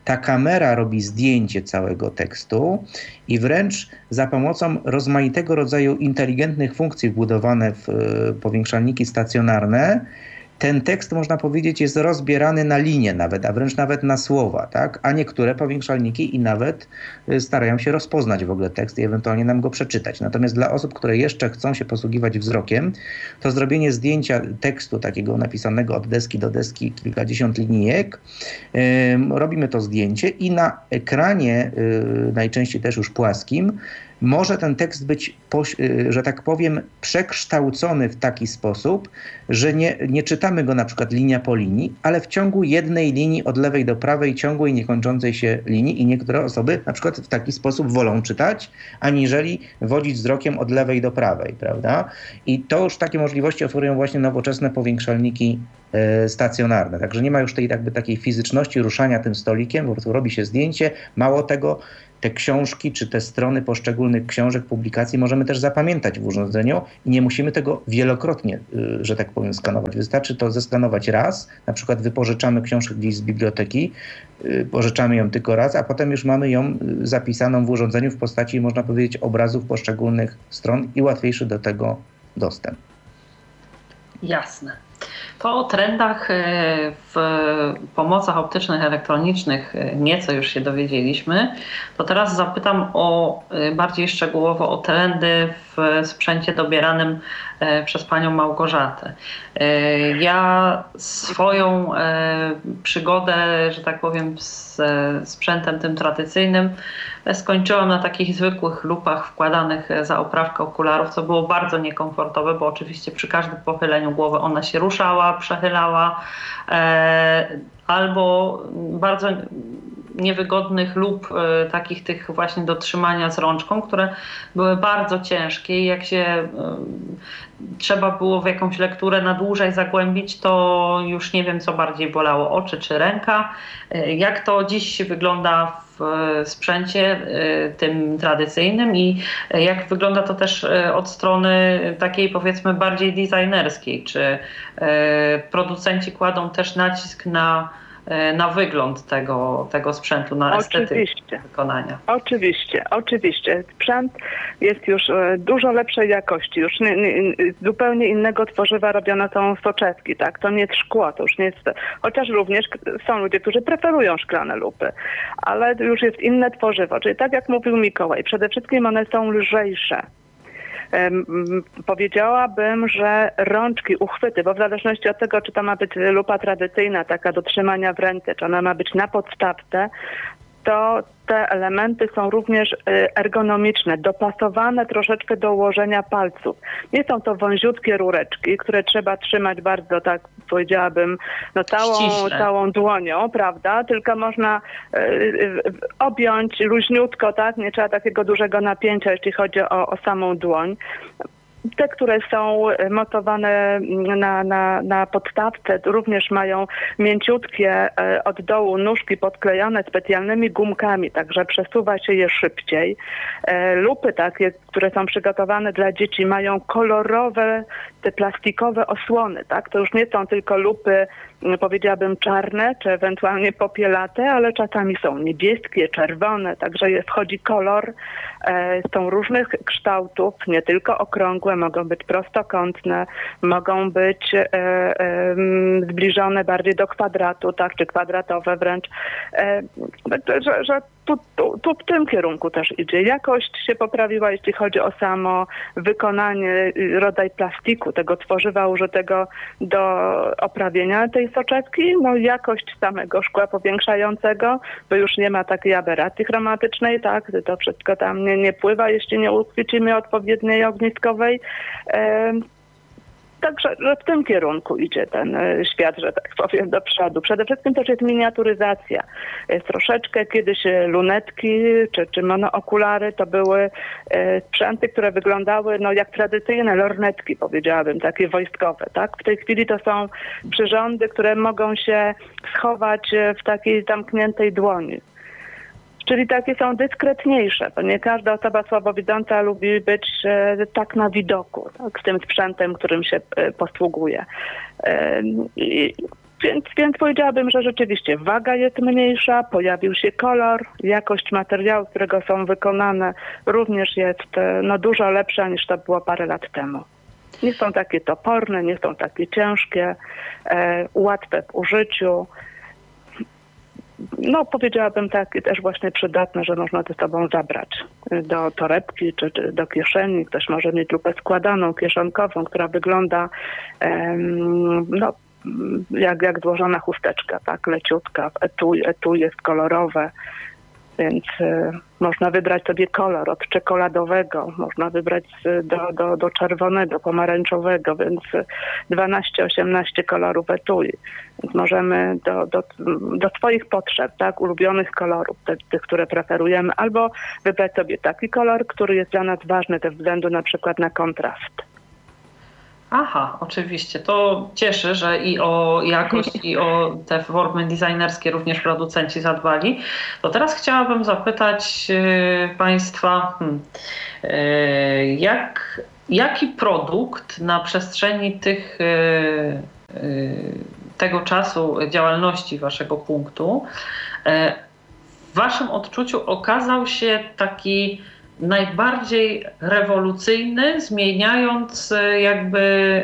ta kamera robi zdjęcie całego tekstu i wręcz za pomocą rozmaitego rodzaju inteligentnych funkcji wbudowane w powiększalniki stacjonarne, ten tekst, można powiedzieć, jest rozbierany na linie nawet, a wręcz nawet na słowa, tak? A niektóre powiększalniki i nawet starają się rozpoznać w ogóle tekst i ewentualnie nam go przeczytać. Natomiast dla osób, które jeszcze chcą się posługiwać wzrokiem, to zrobienie zdjęcia tekstu takiego napisanego od deski do deski, kilkadziesiąt linijek, yy, robimy to zdjęcie i na ekranie, yy, najczęściej też już płaskim, może ten tekst być, że tak powiem, przekształcony w taki sposób, że nie, nie czytamy go na przykład linia po linii, ale w ciągu jednej linii od lewej do prawej, ciągłej, niekończącej się linii i niektóre osoby na przykład w taki sposób wolą czytać, aniżeli wodzić wzrokiem od lewej do prawej, prawda? I to już takie możliwości oferują właśnie nowoczesne powiększalniki e, stacjonarne. Także nie ma już tej jakby takiej fizyczności ruszania tym stolikiem, po prostu robi się zdjęcie. Mało tego, te książki czy te strony poszczególnych książek, publikacji możemy też zapamiętać w urządzeniu i nie musimy tego wielokrotnie, że tak powiem, skanować. Wystarczy to zeskanować raz, na przykład wypożyczamy książkę gdzieś z biblioteki, pożyczamy ją tylko raz, a potem już mamy ją zapisaną w urządzeniu w postaci, można powiedzieć, obrazów poszczególnych stron i łatwiejszy do tego dostęp. Jasne. To o trendach w pomocach optycznych, elektronicznych nieco już się dowiedzieliśmy. To teraz zapytam o bardziej szczegółowo o trendy w sprzęcie dobieranym przez panią Małgorzatę. Ja swoją przygodę, że tak powiem, z sprzętem tym tradycyjnym skończyłam na takich zwykłych lupach wkładanych za oprawkę okularów, co było bardzo niekomfortowe, bo oczywiście przy każdym pochyleniu głowy ona się ruszała, przechylała, albo bardzo niewygodnych lup, y, takich tych właśnie do trzymania z rączką, które były bardzo ciężkie i jak się y, trzeba było w jakąś lekturę na dłużej zagłębić, to już nie wiem, co bardziej bolało, oczy czy ręka. Y, jak to dziś wygląda w sprzęcie y, tym tradycyjnym i jak wygląda to też y, od strony takiej, powiedzmy, bardziej designerskiej? Czy y, producenci kładą też nacisk na na wygląd tego, tego sprzętu, na estetykę wykonania? Oczywiście, oczywiście. Sprzęt jest już dużo lepszej jakości. Już nie, nie, zupełnie innego tworzywa robione są soczewki, tak? To nie jest szkło, to już nie jest... Chociaż również są ludzie, którzy preferują szklane lupy, ale już jest inne tworzywo. Czyli tak jak mówił Mikołaj, przede wszystkim one są lżejsze. Powiedziałabym, że rączki, uchwyty, bo w zależności od tego, czy to ma być lupa tradycyjna, taka do trzymania w ręce, czy ona ma być na podstawce, to te elementy są również ergonomiczne, dopasowane troszeczkę do ułożenia palców. Nie są to wąziutkie rureczki, które trzeba trzymać bardzo, tak powiedziałabym, no całą, całą dłonią, prawda? Tylko można y, objąć luźniutko, tak? Nie trzeba takiego dużego napięcia, jeśli chodzi o, o samą dłoń. Te, które są montowane na, na, na podstawce, również mają mięciutkie od dołu nóżki podklejone specjalnymi gumkami, także przesuwa się je szybciej. Lupy takie, które są przygotowane dla dzieci, mają kolorowe, te plastikowe osłony, tak? To już nie są tylko lupy, powiedziałabym, czarne, czy ewentualnie popielate, ale czasami są niebieskie, czerwone, także wchodzi kolor. Są różnych kształtów, nie tylko okrągłe, mogą być prostokątne, mogą być e, e, zbliżone bardziej do kwadratu, tak, czy kwadratowe wręcz. E, że, że tu, tu, tu w tym kierunku też idzie. Jakość się poprawiła, jeśli chodzi o samo wykonanie, rodzaj plastiku, tego tworzywa użytego do oprawienia tej soczewki, no jakość samego szkła powiększającego, bo już nie ma takiej aberracji chromatycznej, tak, to wszystko tam nie, nie pływa, jeśli nie uchwycimy odpowiedniej ogniskowej. E, Także w tym kierunku idzie ten świat, że tak powiem, do przodu. Przede wszystkim też jest miniaturyzacja. Jest troszeczkę kiedyś lunetki czy, czy monookulary to były sprzęty, które wyglądały no, jak tradycyjne lornetki, powiedziałabym, takie wojskowe. Tak? W tej chwili to są przyrządy, które mogą się schować w takiej zamkniętej dłoni. Czyli takie są dyskretniejsze, bo nie każda osoba słabowidząca lubi być e, tak na widoku, tak, z tym sprzętem, którym się e, posługuje. E, i Więc, więc powiedziałabym, że rzeczywiście waga jest mniejsza, pojawił się kolor, jakość materiału, z którego są wykonane również jest no, dużo lepsza niż to było parę lat temu. Nie są takie toporne, nie są takie ciężkie, e, łatwe w użyciu. No powiedziałabym tak, też właśnie przydatne, że można ze sobą zabrać do torebki czy, czy do kieszeni. Ktoś może mieć lupę składaną, kieszonkową, która wygląda em, no, jak, jak złożona chusteczka, tak, leciutka, etui, etui jest kolorowe, więc y, można wybrać sobie kolor od czekoladowego, można wybrać do, do, do czerwonego, pomarańczowego, więc dwanaście osiemnaście kolorów etui. Więc możemy do, do, do swoich potrzeb, tak, ulubionych kolorów, te, tych, które preferujemy, albo wybrać sobie taki kolor, który jest dla nas ważny ze względu na przykład na kontrast. Aha, oczywiście. To cieszy, że i o jakość, i o te formy designerskie również producenci zadbali. To teraz chciałabym zapytać y, Państwa, hmm, y, jak, jaki produkt na przestrzeni tych, y, y, tego czasu działalności Waszego punktu y, w Waszym odczuciu okazał się taki najbardziej rewolucyjny, zmieniając jakby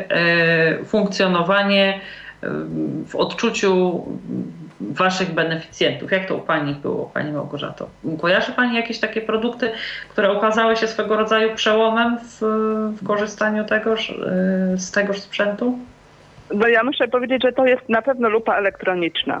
e, funkcjonowanie e, w odczuciu Waszych beneficjentów. Jak to u Pani było, Pani Małgorzato? Kojarzy Pani jakieś takie produkty, które okazały się swego rodzaju przełomem w, w korzystaniu tegoż, e, z tegoż sprzętu? No ja muszę powiedzieć, że to jest na pewno lupa elektroniczna.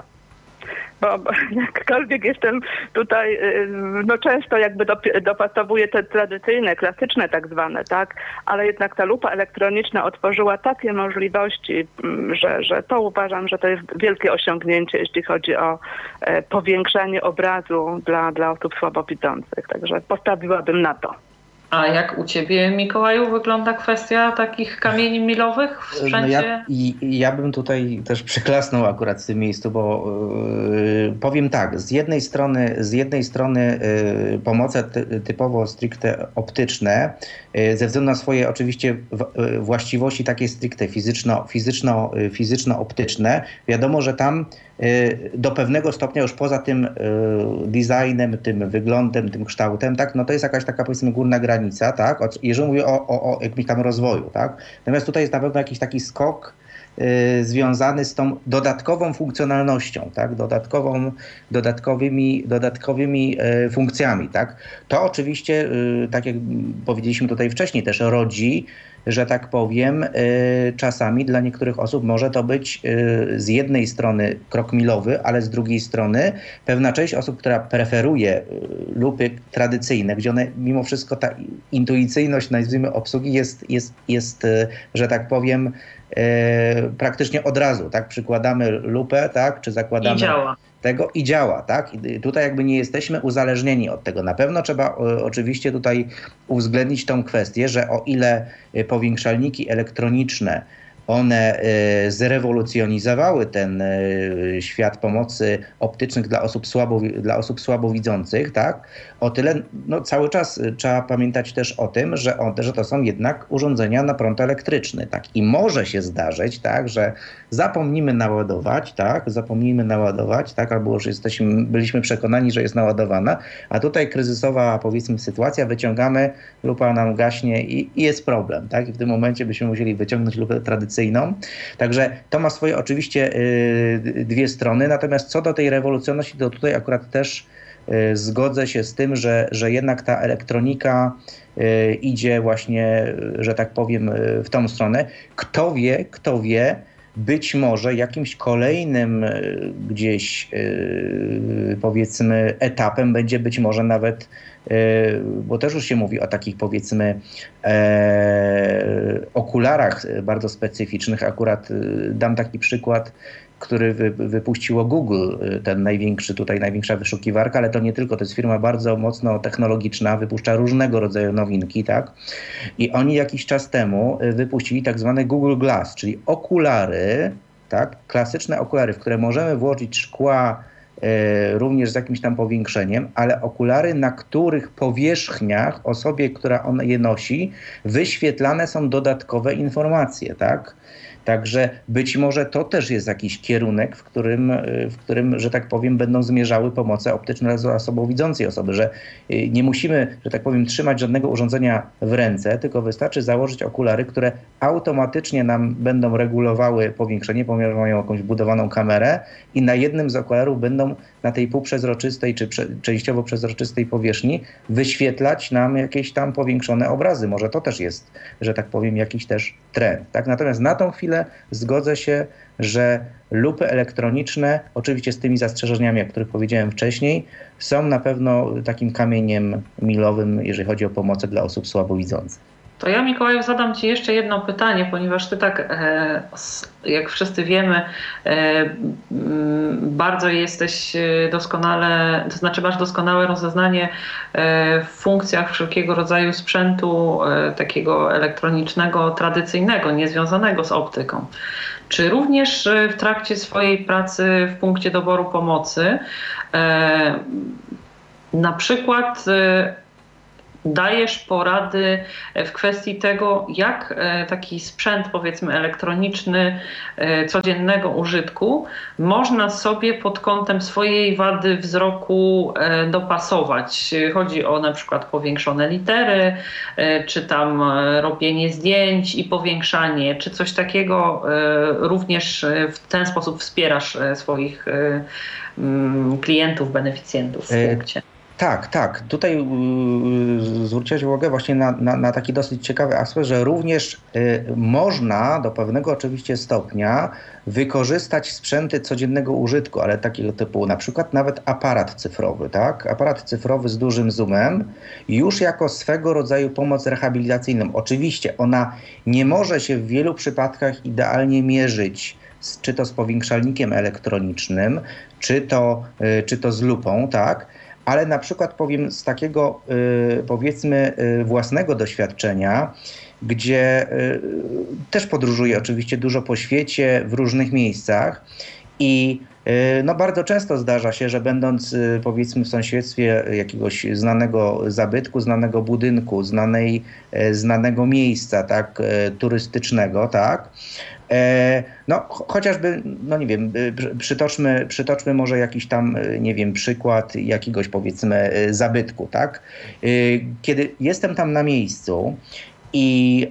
Bo, bo jakkolwiek jestem tutaj, no często jakby dopasowuję te tradycyjne, klasyczne tak zwane, tak, ale jednak ta lupa elektroniczna otworzyła takie możliwości, że, że to uważam, że to jest wielkie osiągnięcie, jeśli chodzi o e, powiększanie obrazu dla, dla osób słabowidzących. Także postawiłabym na to. A jak u Ciebie, Mikołaju, wygląda kwestia takich kamieni milowych w sprzęcie? No ja, i, ja bym tutaj też przyklasnął akurat w tym miejscu, bo yy, powiem tak, z jednej strony, z jednej strony yy, pomoce ty, typowo stricte optyczne, yy, ze względu na swoje oczywiście w, yy, właściwości takie stricte fizyczno, fizyczno, yy, fizyczno-optyczne, wiadomo, że tam do pewnego stopnia już poza tym designem, tym wyglądem, tym kształtem, tak, no to jest jakaś taka powiedzmy górna granica, tak, jeżeli mówię o, o, o jakimś tam rozwoju, tak. Natomiast tutaj jest na pewno jakiś taki skok y, związany z tą dodatkową funkcjonalnością, tak, dodatkową, dodatkowymi, dodatkowymi y, funkcjami, tak. To oczywiście, y, tak jak powiedzieliśmy tutaj wcześniej, też rodzi, że tak powiem, czasami dla niektórych osób może to być z jednej strony krok milowy, ale z drugiej strony pewna część osób, która preferuje lupy tradycyjne, gdzie one mimo wszystko ta intuicyjność, nazwijmy, obsługi jest, jest, jest, że tak powiem, praktycznie od razu, tak? Przykładamy lupę, tak? Czy zakładamy... I działa. Tego i działa, tak? I tutaj jakby nie jesteśmy uzależnieni od tego. Na pewno trzeba o, oczywiście tutaj uwzględnić tą kwestię, że o ile powiększalniki elektroniczne one y, zrewolucjonizowały ten y, świat pomocy optycznych dla osób, słabo, dla osób słabowidzących, tak? O tyle no, cały czas y, trzeba pamiętać też o tym, że, on, że to są jednak urządzenia na prąd elektryczny, tak? I może się zdarzyć, tak, że zapomnimy naładować, tak? Zapomnimy naładować, tak? Albo już jesteśmy, byliśmy przekonani, że jest naładowana, a tutaj kryzysowa, powiedzmy, sytuacja, wyciągamy, lupa nam gaśnie i, i jest problem, tak? I w tym momencie byśmy musieli wyciągnąć lupę tradycyjną. Także to ma swoje oczywiście y, dwie strony, natomiast co do tej rewolucyjności, to tutaj akurat też y, zgodzę się z tym, że, że jednak ta elektronika y, idzie właśnie, że tak powiem, y, w tą stronę. Kto wie, kto wie, być może jakimś kolejnym y, gdzieś y, powiedzmy etapem będzie być może nawet, y, bo też już się mówi o takich powiedzmy e, okularach bardzo specyficznych. Akurat y, dam taki przykład, który wy, wypuściło Google, ten największy, tutaj największa wyszukiwarka, ale to nie tylko, to jest firma bardzo mocno technologiczna, wypuszcza różnego rodzaju nowinki, tak? I oni jakiś czas temu wypuścili tak zwane Google Glass, czyli okulary, tak? Klasyczne okulary, w które możemy włożyć szkła e, również z jakimś tam powiększeniem, ale okulary, na których powierzchniach osobie, która on je nosi, wyświetlane są dodatkowe informacje, tak? Także być może to też jest jakiś kierunek, w którym, w którym, że tak powiem, będą zmierzały pomoce optyczne dla słabowidzącej osoby, że nie musimy, że tak powiem, trzymać żadnego urządzenia w ręce, tylko wystarczy założyć okulary, które automatycznie nam będą regulowały powiększenie, ponieważ mają jakąś budowaną kamerę i na jednym z okularów będą na tej półprzezroczystej czy prze, częściowo przezroczystej powierzchni wyświetlać nam jakieś tam powiększone obrazy. Może to też jest, że tak powiem, jakiś też trend. Tak? Natomiast na tą chwilę zgodzę się, że lupy elektroniczne, oczywiście z tymi zastrzeżeniami, o których powiedziałem wcześniej, są na pewno takim kamieniem milowym, jeżeli chodzi o pomoc dla osób słabowidzących. To ja, Mikołaju, zadam Ci jeszcze jedno pytanie, ponieważ Ty tak, e, jak wszyscy wiemy, e, bardzo jesteś doskonale, to znaczy masz doskonałe rozeznanie w funkcjach wszelkiego rodzaju sprzętu e, takiego elektronicznego, tradycyjnego, niezwiązanego z optyką. Czy również w trakcie swojej pracy w punkcie doboru pomocy e, na przykład e, dajesz porady w kwestii tego, jak taki sprzęt, powiedzmy, elektroniczny codziennego użytku można sobie pod kątem swojej wady wzroku dopasować? Chodzi o na przykład powiększone litery, czy tam robienie zdjęć i powiększanie, czy coś takiego również w ten sposób wspierasz swoich klientów, beneficjentów w punkcie? Tak, tak. Tutaj yy, zwróciłeś uwagę właśnie na, na, na taki dosyć ciekawy aspekt, że również yy, można do pewnego oczywiście stopnia wykorzystać sprzęty codziennego użytku, ale takiego typu na przykład nawet aparat cyfrowy, tak? Aparat cyfrowy z dużym zoomem już jako swego rodzaju pomoc rehabilitacyjną. Oczywiście ona nie może się w wielu przypadkach idealnie mierzyć z, czy to z powiększalnikiem elektronicznym, czy to, yy, czy to z lupą, tak? Ale na przykład powiem z takiego y, powiedzmy y, własnego doświadczenia, gdzie y, też podróżuję oczywiście dużo po świecie, w różnych miejscach i y, no bardzo często zdarza się, że będąc y, powiedzmy w sąsiedztwie jakiegoś znanego zabytku, znanego budynku, znanej, y, znanego miejsca tak, y, turystycznego, tak, no chociażby, no nie wiem, przytoczmy, przytoczmy może jakiś tam, nie wiem, przykład jakiegoś powiedzmy zabytku, tak? Kiedy jestem tam na miejscu i,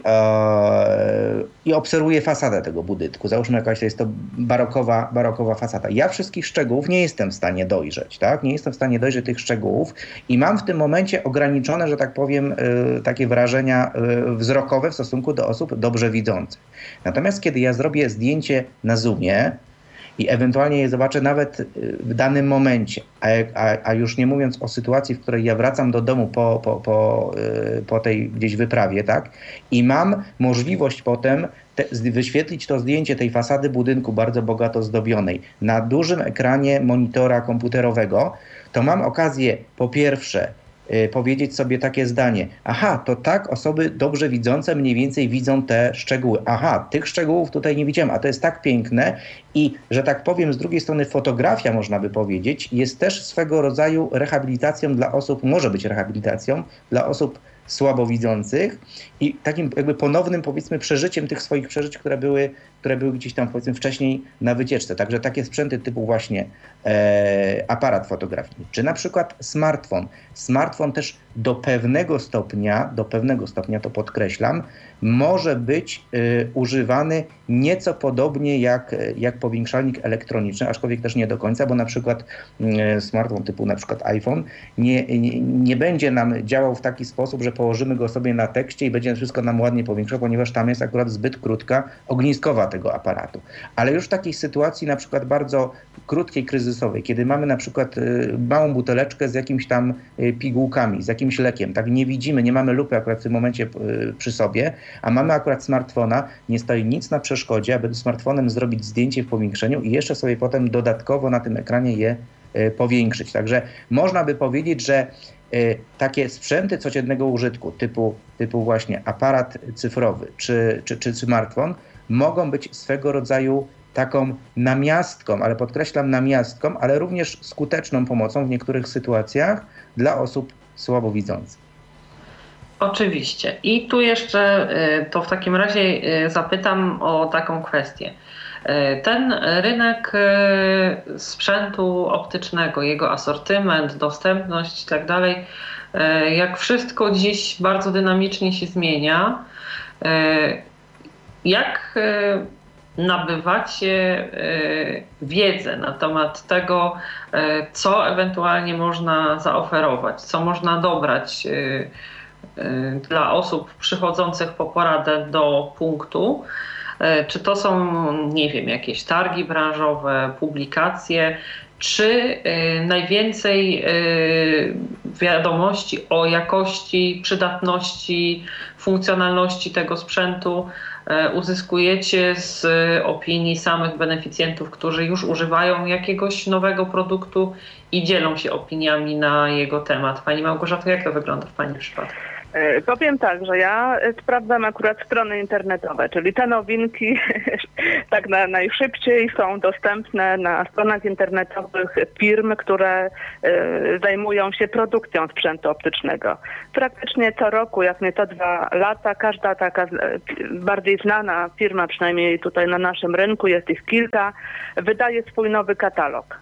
e, i obserwuję fasadę tego budynku, załóżmy jakaś to jest to barokowa, barokowa fasada. Ja wszystkich szczegółów nie jestem w stanie dojrzeć, tak? Nie jestem w stanie dojrzeć tych szczegółów i mam w tym momencie ograniczone, że tak powiem, y, takie wrażenia y, wzrokowe w stosunku do osób dobrze widzących. Natomiast kiedy ja zrobię zdjęcie na zoomie i ewentualnie je zobaczę nawet w danym momencie, a, a, a już nie mówiąc o sytuacji, w której ja wracam do domu po, po, po, po tej gdzieś wyprawie, tak? I mam możliwość potem te, wyświetlić to zdjęcie tej fasady budynku bardzo bogato zdobionej na dużym ekranie monitora komputerowego, to mam okazję po pierwsze powiedzieć sobie takie zdanie. Aha, to tak osoby dobrze widzące mniej więcej widzą te szczegóły. Aha, tych szczegółów tutaj nie widziałem, a to jest tak piękne i, że tak powiem, z drugiej strony fotografia, można by powiedzieć, jest też swego rodzaju rehabilitacją dla osób, może być rehabilitacją dla osób słabowidzących i takim jakby ponownym, powiedzmy, przeżyciem tych swoich przeżyć, które były, które były gdzieś tam, powiedzmy, wcześniej na wycieczce. Także takie sprzęty typu właśnie e, aparat fotograficzny, czy na przykład smartfon. Smartfon też do pewnego stopnia, do pewnego stopnia to podkreślam, może być y, używany nieco podobnie jak, jak powiększalnik elektroniczny, aczkolwiek też nie do końca, bo na przykład y, smartfon typu na przykład iPhone nie, nie, nie będzie nam działał w taki sposób, że położymy go sobie na tekście i będzie wszystko nam ładnie powiększał, ponieważ tam jest akurat zbyt krótka ogniskowa tego aparatu. Ale już w takiej sytuacji na przykład bardzo krótkiej, kryzysowej, kiedy mamy na przykład y, małą buteleczkę z jakimiś tam y, pigułkami, z jakimś lekiem, tak nie widzimy, nie mamy lupy akurat w tym momencie y, przy sobie, a mamy akurat smartfona, nie stoi nic na przeszkodzie, aby smartfonem zrobić zdjęcie w powiększeniu i jeszcze sobie potem dodatkowo na tym ekranie je y, powiększyć. Także można by powiedzieć, że y, takie sprzęty codziennego użytku typu, typu właśnie aparat cyfrowy czy, czy, czy smartfon mogą być swego rodzaju taką namiastką, ale podkreślam namiastką, ale również skuteczną pomocą w niektórych sytuacjach dla osób słabowidzących. Oczywiście. I tu jeszcze to w takim razie zapytam o taką kwestię. Ten rynek sprzętu optycznego, jego asortyment, dostępność i tak dalej, jak wszystko dziś bardzo dynamicznie się zmienia. Jak nabywacie wiedzę na temat tego, co ewentualnie można zaoferować, co można dobrać dla osób przychodzących po poradę do punktu? Czy to są, nie wiem, jakieś targi branżowe, publikacje, czy najwięcej wiadomości o jakości, przydatności, funkcjonalności tego sprzętu uzyskujecie z opinii samych beneficjentów, którzy już używają jakiegoś nowego produktu i dzielą się opiniami na jego temat? Pani Małgorzato, jak to wygląda w Pani przypadku? Powiem tak, że ja sprawdzam akurat strony internetowe, czyli te nowinki tak na, najszybciej są dostępne na stronach internetowych firm, które y, zajmują się produkcją sprzętu optycznego. Praktycznie co roku, jak nie co dwa lata, każda taka bardziej znana firma, przynajmniej tutaj na naszym rynku, jest ich kilka, wydaje swój nowy katalog.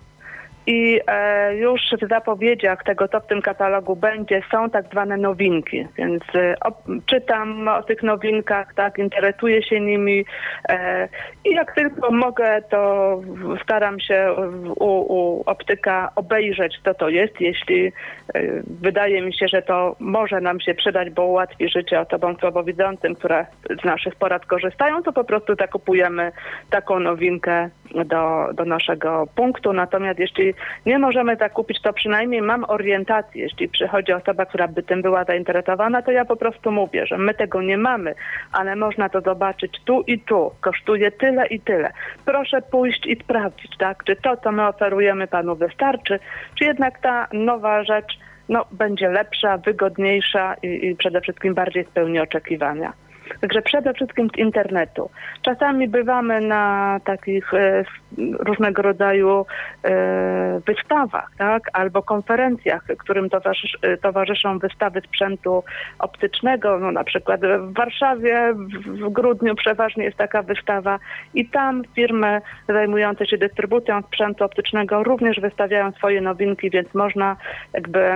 I e, już w zapowiedziach tego, co w tym katalogu będzie, są tak zwane nowinki, więc e, o, czytam o tych nowinkach, tak, interesuję się nimi e, i jak tylko mogę, to staram się u, u optyka obejrzeć, co to jest, jeśli e, wydaje mi się, że to może nam się przydać, bo ułatwi życie osobom słabowidzącym, które z naszych porad korzystają, to po prostu zakupujemy taką nowinkę do, do naszego punktu. Natomiast jeśli nie możemy tak kupić, to przynajmniej mam orientację. Jeśli przychodzi osoba, która by tym była zainteresowana, to ja po prostu mówię, że my tego nie mamy, ale można to zobaczyć tu i tu. Kosztuje tyle i tyle. Proszę pójść i sprawdzić, tak, czy to, co my oferujemy panu wystarczy, czy jednak ta nowa rzecz no, będzie lepsza, wygodniejsza i, i przede wszystkim bardziej spełni oczekiwania. Także przede wszystkim z internetu. Czasami bywamy na takich e, różnego rodzaju e, wystawach, tak, albo konferencjach, którym towarzysz, towarzyszą wystawy sprzętu optycznego. No, na przykład w Warszawie w, w grudniu przeważnie jest taka wystawa i tam firmy zajmujące się dystrybucją sprzętu optycznego również wystawiają swoje nowinki, więc można jakby e,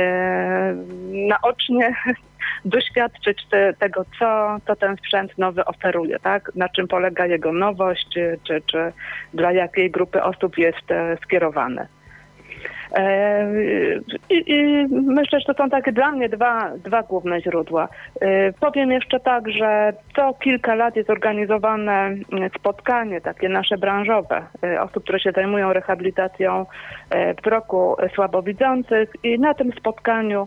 naocznie doświadczyć te, tego, co, co ten sprzęt nowy oferuje, tak? Na czym polega jego nowość, czy, czy dla jakiej grupy osób jest e, skierowany. I, I myślę, że to są takie dla mnie dwa, dwa główne źródła. Powiem jeszcze tak, że co kilka lat jest organizowane spotkanie takie nasze branżowe osób, które się zajmują rehabilitacją wzroku słabowidzących i na tym spotkaniu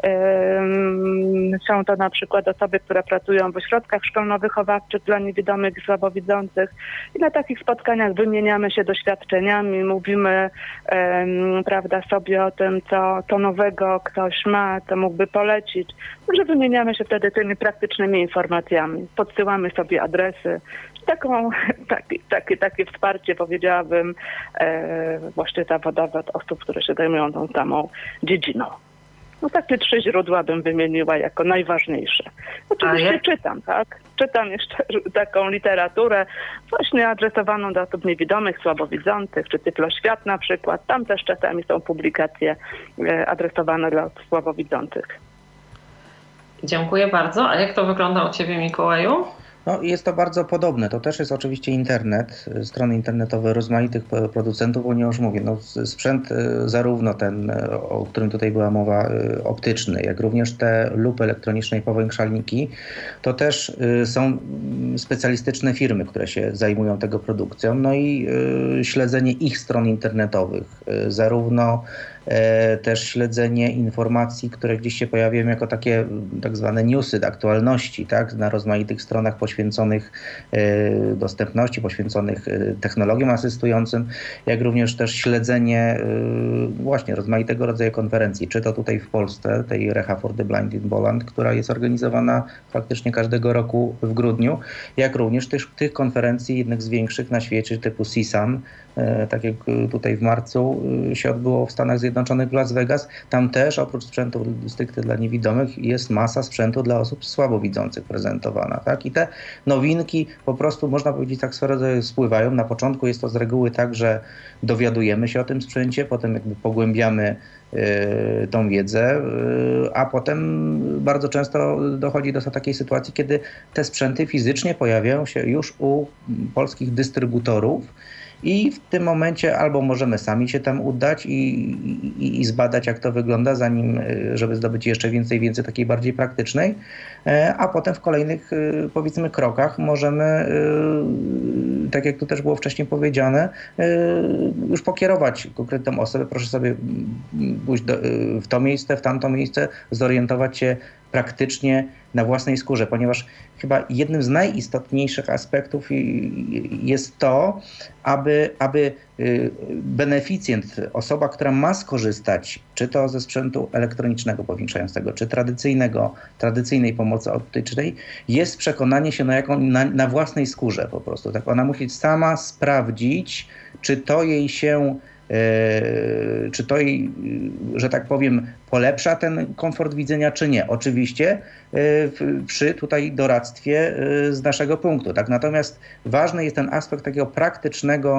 są to na przykład osoby, które pracują w ośrodkach szkolno-wychowawczych dla niewidomych i słabowidzących i na takich spotkaniach wymieniamy się doświadczeniami, mówimy prawda, sobie o tym, co, co nowego ktoś ma, co mógłby polecić. Może wymieniamy się wtedy tymi praktycznymi informacjami. Podsyłamy sobie adresy. Taką, taki, takie, takie wsparcie, powiedziałabym, e, właśnie zawodowe od osób, które się zajmują tą samą dziedziną. No takie trzy źródła bym wymieniła jako najważniejsze. Oczywiście czytam, tak? Czytam jeszcze taką literaturę właśnie adresowaną do osób niewidomych, słabowidzących, czy Tyfloświat na przykład. Tam też czasami są publikacje adresowane dla osób słabowidzących. Dziękuję bardzo. A jak to wygląda u Ciebie, Mikołaju? No, jest to bardzo podobne. To też jest oczywiście internet, strony internetowe rozmaitych producentów, bo nie już mówię, no, sprzęt zarówno ten, o którym tutaj była mowa, optyczny, jak również te lupy elektroniczne i powiększalniki, to też są specjalistyczne firmy, które się zajmują tego produkcją, no i śledzenie ich stron internetowych, zarówno też śledzenie informacji, które gdzieś się pojawiają jako takie tak zwane newsy, aktualności, tak, na rozmaitych stronach poświęconych dostępności, poświęconych technologiom asystującym, jak również też śledzenie właśnie rozmaitego rodzaju konferencji, czy to tutaj w Polsce, tej Reha for the Blind in Poland, która jest organizowana praktycznie każdego roku w grudniu, jak również tych, tych konferencji, jednych z większych na świecie, typu C S A M, tak jak tutaj w marcu się odbyło w Stanach Zjednoczonych, Zjednoczonych w Las Vegas, tam też oprócz sprzętu stricte dla niewidomych jest masa sprzętu dla osób słabowidzących prezentowana. Tak? I te nowinki po prostu, można powiedzieć, tak swego spływają. Na początku jest to z reguły tak, że dowiadujemy się o tym sprzęcie, potem jakby pogłębiamy y, tą wiedzę, y, a potem bardzo często dochodzi do takiej sytuacji, kiedy te sprzęty fizycznie pojawiają się już u polskich dystrybutorów i w tym momencie albo możemy sami się tam udać i, i, i zbadać, jak to wygląda, zanim, żeby zdobyć jeszcze więcej wiedzy takiej bardziej praktycznej, a potem w kolejnych, powiedzmy, krokach możemy, tak jak tu też było wcześniej powiedziane, już pokierować konkretną osobę. Proszę sobie pójść do, w to miejsce, w tamto miejsce, zorientować się praktycznie na własnej skórze, ponieważ chyba jednym z najistotniejszych aspektów jest to, aby, aby beneficjent, osoba, która ma skorzystać, czy to ze sprzętu elektronicznego powiększającego, czy tradycyjnego, tradycyjnej pomocy odtycznej, jest przekonanie się na, jaką, na, na własnej skórze po prostu. Tak, ona musi sama sprawdzić, czy to jej się Yy, czy to jej, że tak powiem, polepsza ten komfort widzenia, czy nie. Oczywiście yy, przy tutaj doradztwie yy, z naszego punktu. Tak? Natomiast ważny jest ten aspekt takiego praktycznego